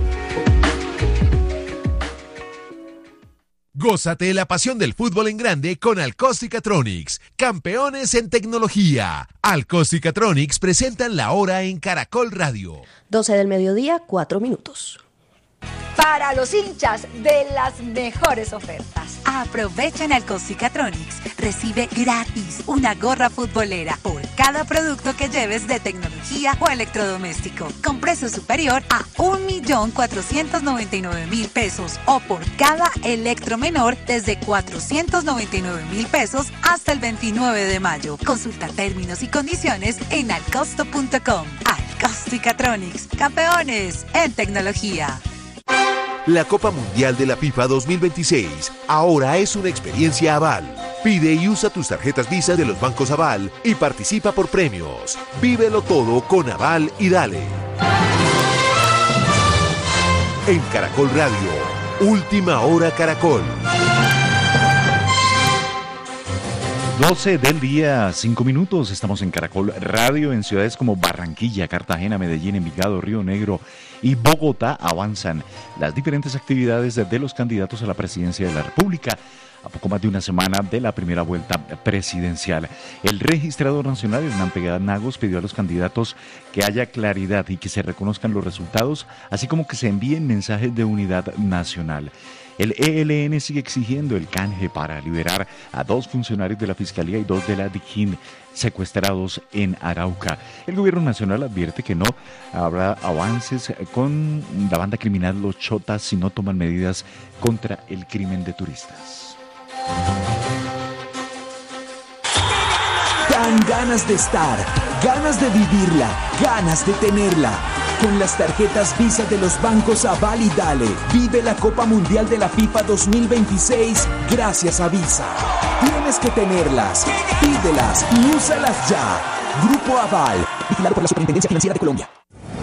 Gózate la pasión del fútbol en grande con Alcostica-Tronics, campeones en tecnología. Alcostica-Tronics presentan la hora en Caracol Radio. 12 del mediodía, 4 minutos. Para los hinchas de las mejores ofertas. Aprovecha en Alcostica-Tronics. Recibe gratis una gorra futbolera por cada producto que lleves de tecnología o electrodoméstico, con precio superior a 1.499.000 pesos, o por cada electro menor desde 499.000 pesos hasta el 29 de mayo. Consulta términos y condiciones en alcosto.com. Alcostica-Tronics, campeones en tecnología. La Copa Mundial de la FIFA 2026 ahora es una experiencia Aval. Pide y usa tus tarjetas Visa de los bancos Aval y participa por premios. Vívelo todo con Aval y dale. En Caracol Radio, Última Hora Caracol. 12 del día, 5 minutos. Estamos en Caracol Radio. En ciudades como Barranquilla, Cartagena, Medellín, Envigado, Río Negro y Bogotá avanzan las diferentes actividades de los candidatos a la presidencia de la República, a poco más de una semana de la primera vuelta presidencial. El registrador nacional, Hernán Pegada Nagos, pidió a los candidatos que haya claridad y que se reconozcan los resultados, así como que se envíen mensajes de unidad nacional. El ELN sigue exigiendo el canje para liberar a 2 funcionarios de la Fiscalía y 2 de la DIJÍN secuestrados en Arauca. El gobierno nacional advierte que no habrá avances con la banda criminal Los Chotas si no toman medidas contra el crimen de turistas. Dan ganas de estar, ganas de vivirla, ganas de tenerla. Con las tarjetas Visa de los bancos Aval y Dale, vive la Copa Mundial de la FIFA 2026 gracias a Visa. tienes que tenerlas. Pídelas y úsalas ya. Grupo Aval, vigilado por la Superintendencia Financiera de Colombia.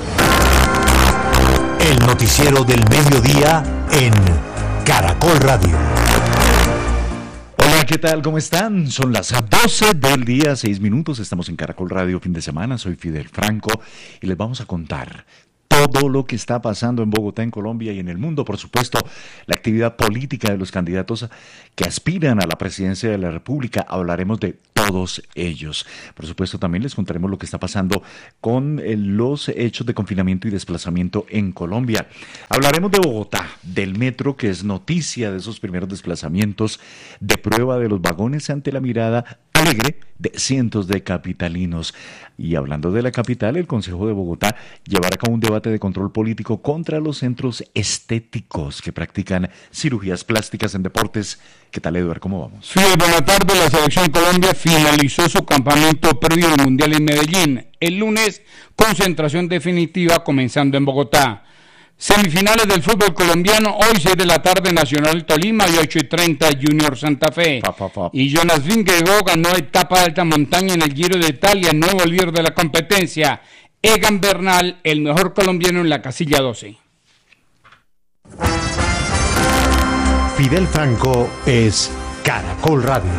El noticiero del mediodía en Caracol Radio. Hola, ¿qué tal? ¿Cómo están? Son las 12 del día, 6 minutos. Estamos en Caracol Radio fin de semana. Soy Fidel Franco y les vamos a contar todo lo que está pasando en Bogotá, en Colombia y en el mundo. Por supuesto, la actividad política de los candidatos que aspiran a la presidencia de la República. Hablaremos de todos ellos. Por supuesto, también les contaremos lo que está pasando con los hechos de confinamiento y desplazamiento en Colombia. Hablaremos de Bogotá, del metro, que es noticia de esos primeros desplazamientos, de prueba de los vagones ante la mirada alegre de cientos de capitalinos. Y hablando de la capital, el Consejo de Bogotá llevará a cabo un debate de control político contra los centros estéticos que practican cirugías plásticas en deportes. ¿Qué tal, Eduardo? ¿Cómo vamos? Sí, buenas tardes. La selección Colombia finalizó su campamento previo al Mundial en Medellín. El lunes, concentración definitiva comenzando en Bogotá. Semifinales del fútbol colombiano, hoy 6 de la tarde Nacional Tolima y 8:30 Junior Santa Fe. Y Jonas Vingegaard ganó etapa de alta montaña en el Giro de Italia, nuevo líder de la competencia. Egan Bernal, el mejor colombiano en la casilla 12. Fidel Franco es Caracol Radio.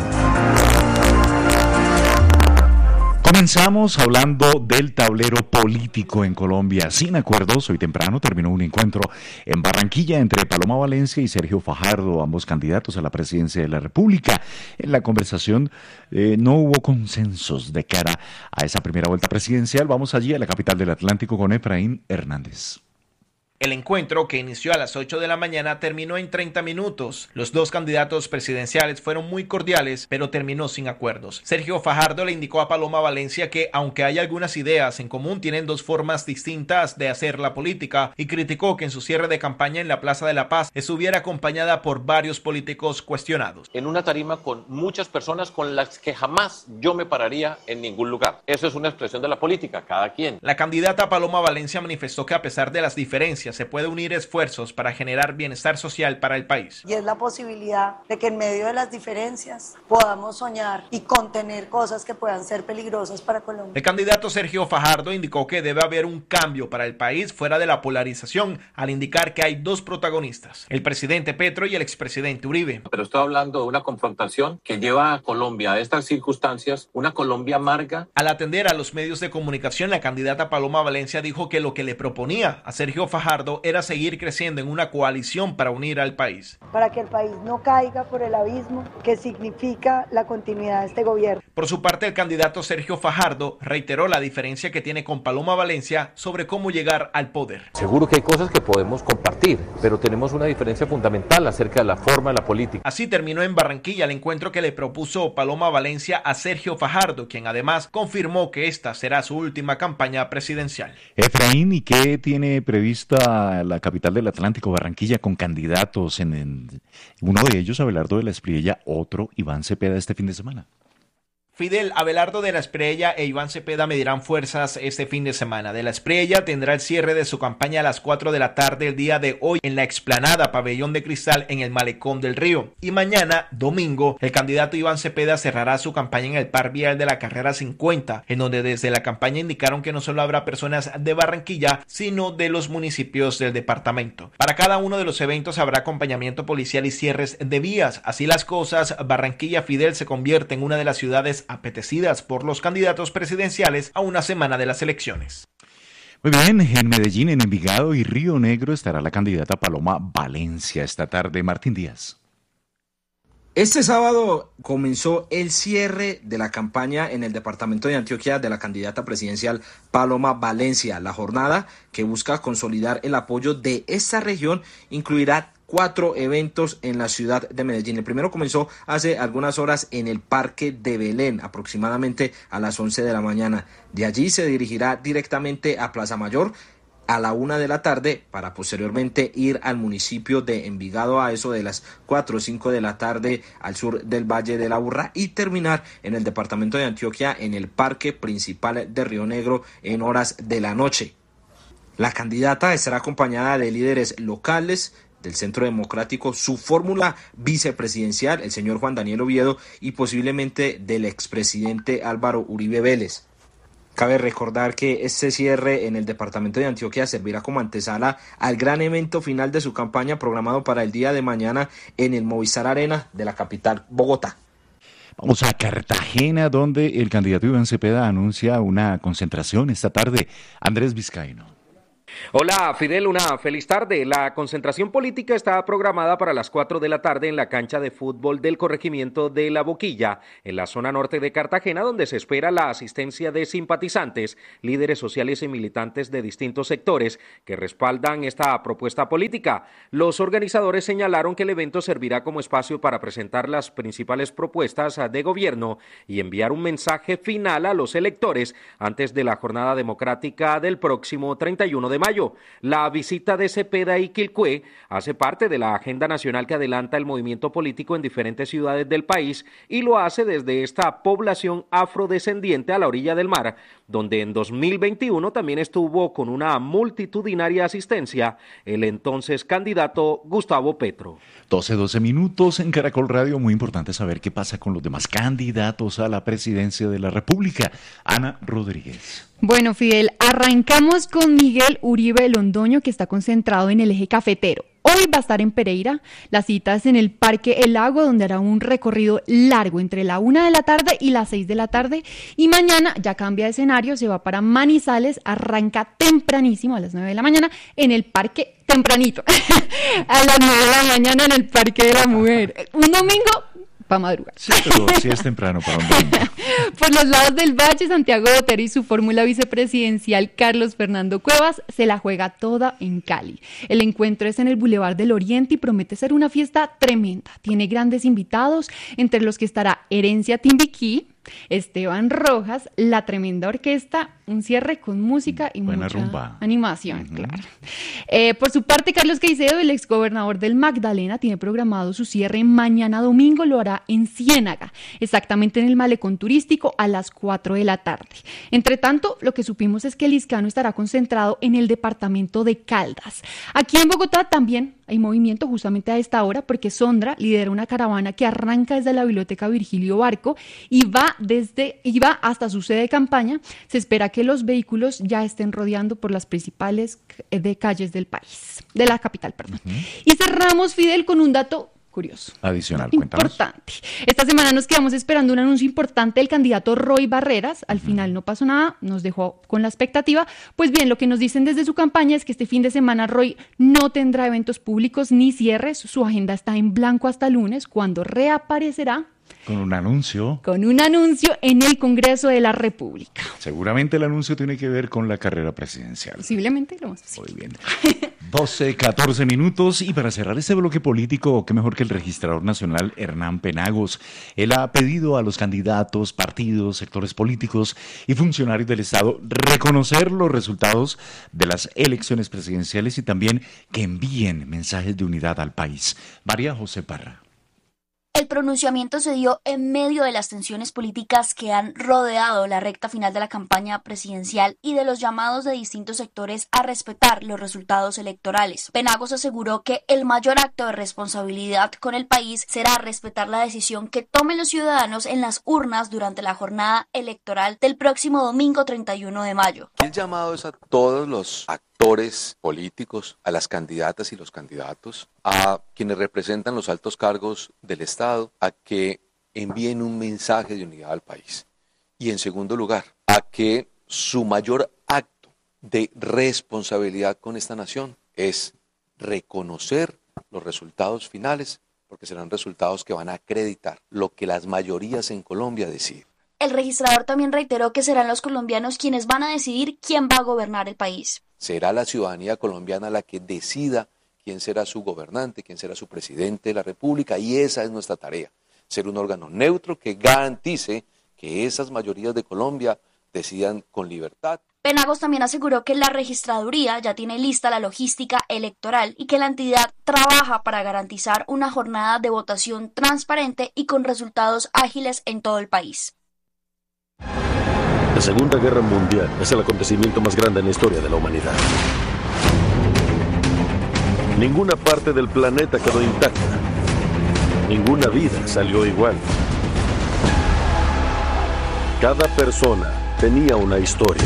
Comenzamos hablando del tablero político en Colombia. Sin acuerdos, hoy temprano terminó un encuentro en Barranquilla entre Paloma Valencia y Sergio Fajardo, ambos candidatos a la presidencia de la República. En la conversación no hubo consensos de cara a esa primera vuelta presidencial. Vamos allí a la capital del Atlántico con Efraín Hernández. El encuentro, que inició a las 8 de la mañana, terminó en 30 minutos. Los dos candidatos presidenciales fueron muy cordiales, pero terminó sin acuerdos. Sergio Fajardo le indicó a Paloma Valencia que, aunque hay algunas ideas en común, tienen dos formas distintas de hacer la política, y criticó que en su cierre de campaña en la Plaza de la Paz estuviera acompañada por varios políticos cuestionados. En una tarima con muchas personas con las que jamás yo me pararía en ningún lugar. Eso es una expresión de la política, cada quien. La candidata Paloma Valencia manifestó que a pesar de las diferencias, se puede unir esfuerzos para generar bienestar social para el país. Y es la posibilidad de que en medio de las diferencias podamos soñar y contener cosas que puedan ser peligrosas para Colombia. El candidato Sergio Fajardo indicó que debe haber un cambio para el país fuera de la polarización, al indicar que hay dos protagonistas, el presidente Petro y el expresidente Uribe. Pero estoy hablando de una confrontación que lleva a Colombia a estas circunstancias, una Colombia amarga. Al atender a los medios de comunicación, la candidata Paloma Valencia dijo que lo que le proponía a Sergio Fajardo era seguir creciendo en una coalición para unir al país. Para que el país no caiga por el abismo que significa la continuidad de este gobierno. Por su parte, el candidato Sergio Fajardo reiteró la diferencia que tiene con Paloma Valencia sobre cómo llegar al poder. Seguro que hay cosas que podemos compartir, pero tenemos una diferencia fundamental acerca de la forma de la política. Así terminó en Barranquilla el encuentro que le propuso Paloma Valencia a Sergio Fajardo, quien además confirmó que esta será su última campaña presidencial. Efraín, ¿y qué tiene prevista la capital del Atlántico, Barranquilla, con candidatos uno de ellos, Abelardo de la Espriella, otro, Iván Cepeda, este fin de semana? Fidel, Abelardo de la Espriella e Iván Cepeda medirán fuerzas este fin de semana. De la Espriella tendrá el cierre de su campaña a las 4 de la tarde el día de hoy en la explanada Pabellón de Cristal en el Malecón del Río. Y mañana, domingo, el candidato Iván Cepeda cerrará su campaña en el Par Vial de la Carrera 50, en donde desde la campaña indicaron que no solo habrá personas de Barranquilla, sino de los municipios del departamento. Para cada uno de los eventos habrá acompañamiento policial y cierres de vías. Así las cosas, Barranquilla, Fidel, se convierte en una de las ciudades apetecidas por los candidatos presidenciales a una semana de las elecciones. Muy bien, en Medellín, en Envigado y Río Negro estará la candidata Paloma Valencia esta tarde. Martín Díaz. Este sábado comenzó el cierre de la campaña en el departamento de Antioquia de la candidata presidencial Paloma Valencia. La jornada, que busca consolidar el apoyo de esta región, incluirá 4 eventos en la ciudad de Medellín. El primero comenzó hace algunas horas en el Parque de Belén, aproximadamente a las 11 de la mañana. De allí se dirigirá directamente a Plaza Mayor a la 1 de la tarde para posteriormente ir al municipio de Envigado a eso de las 4 o 5 de la tarde al sur del Valle de la Urra y terminar en el departamento de Antioquia en el Parque Principal de Río Negro en horas de la noche. La candidata estará acompañada de líderes locales, del Centro Democrático, su fórmula vicepresidencial, el señor Juan Daniel Oviedo, y posiblemente del expresidente Álvaro Uribe Vélez. Cabe recordar que este cierre en el departamento de Antioquia servirá como antesala al gran evento final de su campaña programado para el día de mañana en el Movistar Arena de la capital Bogotá. Vamos a Cartagena, donde el candidato Iván Cepeda anuncia una concentración esta tarde. Andrés Vizcaíno. Hola Fidel, una feliz tarde. La concentración política está programada para las 4 de la tarde en la cancha de fútbol del corregimiento de La Boquilla, en la zona norte de Cartagena, donde se espera la asistencia de simpatizantes, líderes sociales y militantes de distintos sectores que respaldan esta propuesta política. Los organizadores señalaron que el evento servirá como espacio para presentar las principales propuestas de gobierno y enviar un mensaje final a los electores antes de la jornada democrática del próximo 31 de mayo. La visita de Cepeda y Quilcué hace parte de la agenda nacional que adelanta el movimiento político en diferentes ciudades del país y lo hace desde esta población afrodescendiente a la orilla del mar, donde en 2021 también estuvo con una multitudinaria asistencia el entonces candidato Gustavo Petro. 12 minutos en Caracol Radio. Muy importante saber qué pasa con los demás candidatos a la presidencia de la República. Ana Rodríguez. Bueno, Fidel, arrancamos con Miguel Uribe Londoño, que está concentrado en el eje cafetero. Hoy va a estar en Pereira, la cita es en el Parque El Lago, donde hará un recorrido largo entre la 1 de la tarde y las 6 de la tarde, y mañana ya cambia de escenario, se va para Manizales, arranca tempranísimo a las 9 de la mañana en el Parque, tempranito, a las 9 de la mañana en el Parque de la Mujer. Un domingo para madrugar. Sí, pero sí es temprano para un domingo. Por los lados del Valle, Santiago Botero y su fórmula vicepresidencial Carlos Fernando Cuevas se la juega toda en Cali. El encuentro es en el Boulevard del Oriente y promete ser una fiesta tremenda. Tiene grandes invitados, entre los que estará Herencia Timbiquí, Esteban Rojas, la tremenda orquesta, un cierre con música y buena mucha rumba. Animación, claro. Por su parte, Carlos Caicedo, el exgobernador del Magdalena, tiene programado su cierre mañana domingo, lo hará en Ciénaga, exactamente en el malecón turístico a las 4 de la tarde. Entre tanto, lo que supimos es que el Liscano estará concentrado en el departamento de Caldas. Aquí en Bogotá también hay movimiento justamente a esta hora porque Sondra lidera una caravana que arranca desde la Biblioteca Virgilio Barco y va hasta su sede de campaña. Se espera que los vehículos ya estén rodeando por las principales calles del país, de la capital, perdón. Y cerramos, Fidel, con un dato curioso. Adicional, cuéntanos. Importante. Esta semana nos quedamos esperando un anuncio importante del candidato Roy Barreras. Al final no pasó nada, nos dejó con la expectativa. Pues bien, lo que nos dicen desde su campaña es que este fin de semana Roy no tendrá eventos públicos ni cierres. Su agenda está en blanco hasta el lunes, cuando reaparecerá con un anuncio en el Congreso de la República. Seguramente el anuncio tiene que ver con la carrera presidencial. Posiblemente lo vamos a decir. Muy bien. 12, 14 y para cerrar este bloque político, qué mejor que el registrador nacional Hernán Penagos. Él ha pedido a los candidatos, partidos, sectores políticos y funcionarios del Estado reconocer los resultados de las elecciones presidenciales y también que envíen mensajes de unidad al país. María José Parra. El pronunciamiento se dio en medio de las tensiones políticas que han rodeado la recta final de la campaña presidencial y de los llamados de distintos sectores a respetar los resultados electorales. Penagos aseguró que el mayor acto de responsabilidad con el país será respetar la decisión que tomen los ciudadanos en las urnas durante la jornada electoral del próximo domingo 31 de mayo. El llamado es a todos los actores políticos, a las candidatas y los candidatos, a quienes representan los altos cargos del Estado, a que envíen un mensaje de unidad al país. Y en segundo lugar, a que su mayor acto de responsabilidad con esta nación es reconocer los resultados finales, porque serán resultados que van a acreditar lo que las mayorías en Colombia deciden. El registrador también reiteró que serán los colombianos quienes van a decidir quién va a gobernar el país. Será la ciudadanía colombiana la que decida quién será su gobernante, quién será su presidente de la República, y esa es nuestra tarea, ser un órgano neutro que garantice que esas mayorías de Colombia decidan con libertad. Penagos también aseguró que la registraduría ya tiene lista la logística electoral y que la entidad trabaja para garantizar una jornada de votación transparente y con resultados ágiles en todo el país. La Segunda Guerra Mundial es el acontecimiento más grande en la historia de la humanidad. Ninguna parte del planeta quedó intacta. Ninguna vida salió igual. Cada persona tenía una historia.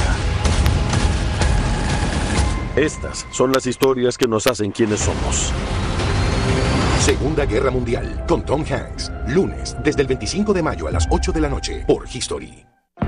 Estas son las historias que nos hacen quienes somos. Segunda Guerra Mundial, con Tom Hanks. Lunes, desde el 25 de mayo a las 8 de la noche, por History.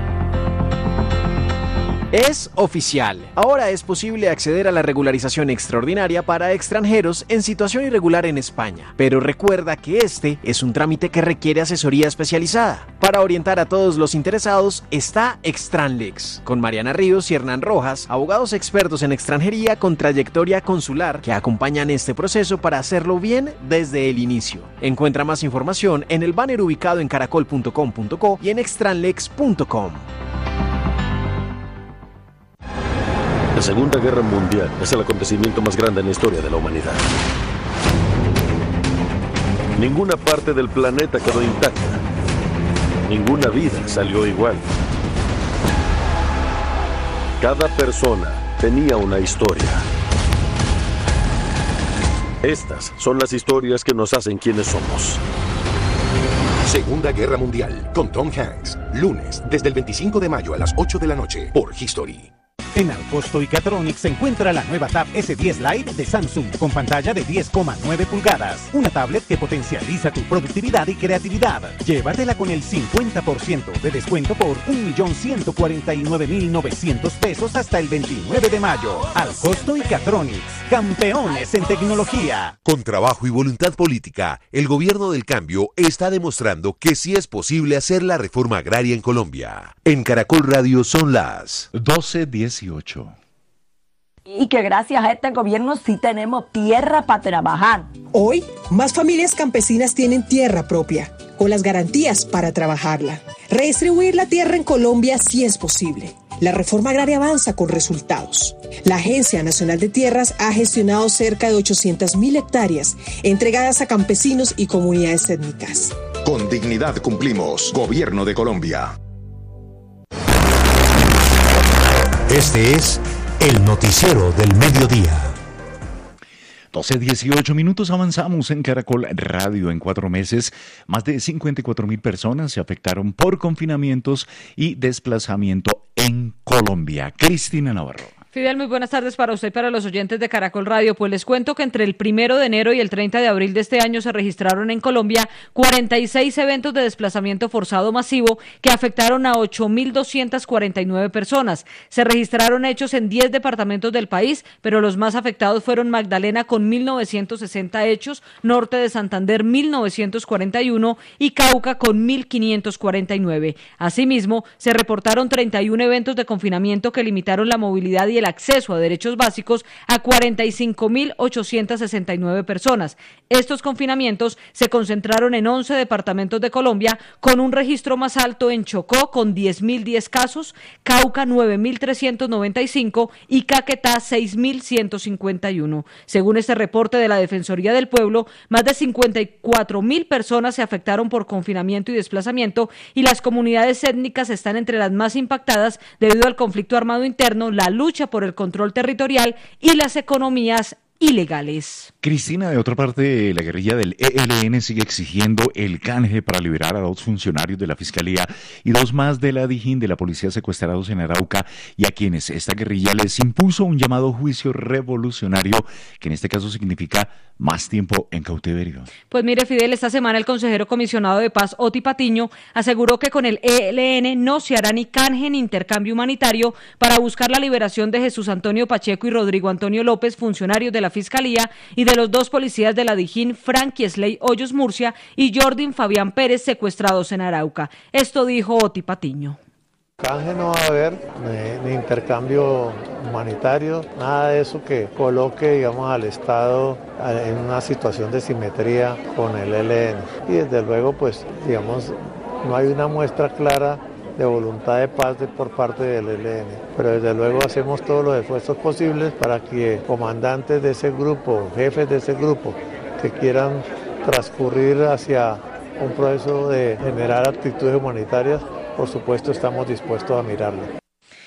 Es oficial. Ahora es posible acceder a la regularización extraordinaria para extranjeros en situación irregular en España. Pero recuerda que este es un trámite que requiere asesoría especializada. Para orientar a todos los interesados está Extranlex, con Mariana Ríos y Hernán Rojas, abogados expertos en extranjería con trayectoria consular que acompañan este proceso para hacerlo bien desde el inicio. Encuentra más información en el banner ubicado en caracol.com.co y en extranlex.com. La Segunda Guerra Mundial es el acontecimiento más grande en la historia de la humanidad. Ninguna parte del planeta quedó intacta. Ninguna vida salió igual. Cada persona tenía una historia. Estas son las historias que nos hacen quienes somos. Segunda Guerra Mundial, con Tom Hanks. Lunes, desde el 25 de mayo a las 8 de la noche, por History. En Alcosto y Catronics se encuentra la nueva Tab S10 Lite de Samsung con pantalla de 10,9 pulgadas. Una tablet que potencializa tu productividad y creatividad. Llévatela con el 50% de descuento por 1.149.900 pesos hasta el 29 de mayo. Alcosto y Catronics, campeones en tecnología. Con trabajo y voluntad política, el gobierno del cambio está demostrando que sí es posible hacer la reforma agraria en Colombia. En Caracol Radio son las 12:18. Y que gracias a este gobierno sí tenemos tierra para trabajar. Hoy, más familias campesinas tienen tierra propia, con las garantías para trabajarla. Redistribuir la tierra en Colombia sí es posible. La reforma agraria avanza con resultados. La Agencia Nacional de Tierras ha gestionado cerca de 800.000 hectáreas entregadas a campesinos y comunidades étnicas. Con dignidad cumplimos. Gobierno de Colombia. Este es el noticiero del mediodía. 12:18 minutos, avanzamos en Caracol Radio. En 4 meses, más de 54.000 personas se afectaron por confinamientos y desplazamiento en Colombia. Cristina Navarro. Fidel, muy buenas tardes para usted y para los oyentes de Caracol Radio. Pues les cuento que entre el 1 de enero y el 30 de abril de este año se registraron en Colombia 46 eventos de desplazamiento forzado masivo que afectaron a 8.249 personas. Se registraron hechos en 10 departamentos del país, pero los más afectados fueron Magdalena con 1.960 hechos, Norte de Santander 1.941 y Cauca con 1.549. Asimismo, se reportaron 31 eventos de confinamiento que limitaron la movilidad y el acceso a derechos básicos a 45.869 personas. Estos confinamientos se concentraron en 11 departamentos de Colombia, con un registro más alto en Chocó con 10.010 casos, Cauca 9.395 y Caquetá 6.151. Según este reporte de la Defensoría del Pueblo, más de 54.000 personas se afectaron por confinamiento y desplazamiento, y las comunidades étnicas están entre las más impactadas debido al conflicto armado interno, la lucha por el control territorial y las economías ilegales. Cristina, de otra parte, la guerrilla del ELN sigue exigiendo el canje para liberar a 2 funcionarios de la Fiscalía y 2 más de la Dijín de la Policía secuestrados en Arauca, y a quienes esta guerrilla les impuso un llamado juicio revolucionario, que en este caso significa más tiempo en cautiverio. Pues mire, Fidel, esta semana el consejero comisionado de paz, Oti Patiño, aseguró que con el ELN no se hará ni canje ni intercambio humanitario para buscar la liberación de Jesús Antonio Pacheco y Rodrigo Antonio López, funcionarios de la Fiscalía, y de los 2 policías de la Dijín, Frankie Sley Hoyos Murcia y Jordin Fabián Pérez, secuestrados en Arauca. Esto dijo Oti Patiño. Canje no va a haber, ni intercambio humanitario, nada de eso que coloque, digamos, al Estado en una situación de simetría con el ELN. Y desde luego, pues, digamos, no hay una muestra clara de voluntad de paz por parte del ELN, pero desde luego hacemos todos los esfuerzos posibles para que comandantes de ese grupo, jefes de ese grupo, que quieran transcurrir hacia un proceso de generar actitudes humanitarias, por supuesto estamos dispuestos a mirarlo.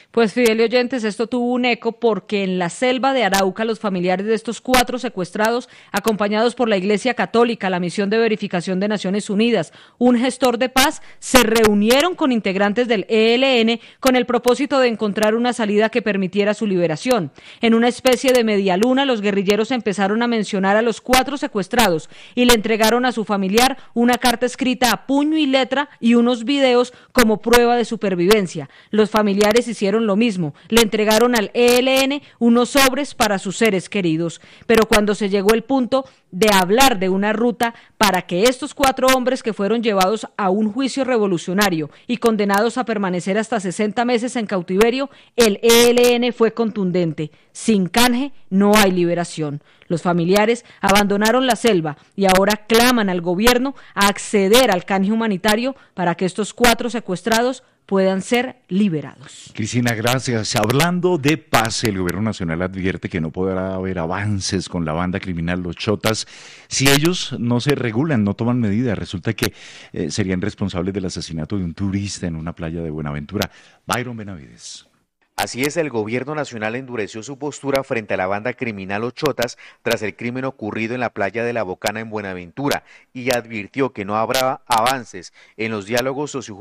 Pues Fidel y oyentes, esto tuvo un eco porque en la selva de Arauca los familiares de estos 4 secuestrados, acompañados por la Iglesia Católica, la Misión de Verificación de Naciones Unidas, un gestor de paz, se reunieron con integrantes del ELN con el propósito de encontrar una salida que permitiera su liberación. En una especie de medialuna, los guerrilleros empezaron a mencionar a los 4 secuestrados y le entregaron a su familiar una carta escrita a puño y letra y unos videos como prueba de supervivencia. Los familiares hicieron lo mismo, le entregaron al ELN unos sobres para sus seres queridos, pero cuando se llegó el punto de hablar de una ruta para que estos 4 hombres que fueron llevados a un juicio revolucionario y condenados a permanecer hasta 60 meses en cautiverio, el ELN fue contundente: sin canje no hay liberación. Los familiares abandonaron la selva y ahora claman al gobierno a acceder al canje humanitario para que estos 4 secuestrados puedan ser liberados. Cristina, gracias. Hablando de paz, el gobierno nacional advierte que no podrá haber avances con la banda criminal Los Chotas si ellos no se regulan, no toman medidas. Resulta que serían responsables del asesinato de un turista en una playa de Buenaventura. Byron Benavides. Así es, el gobierno nacional endureció su postura frente a la banda criminal Los Chotas tras el crimen ocurrido en la playa de La Bocana en Buenaventura y advirtió que no habrá avances en los diálogos sociojurídicos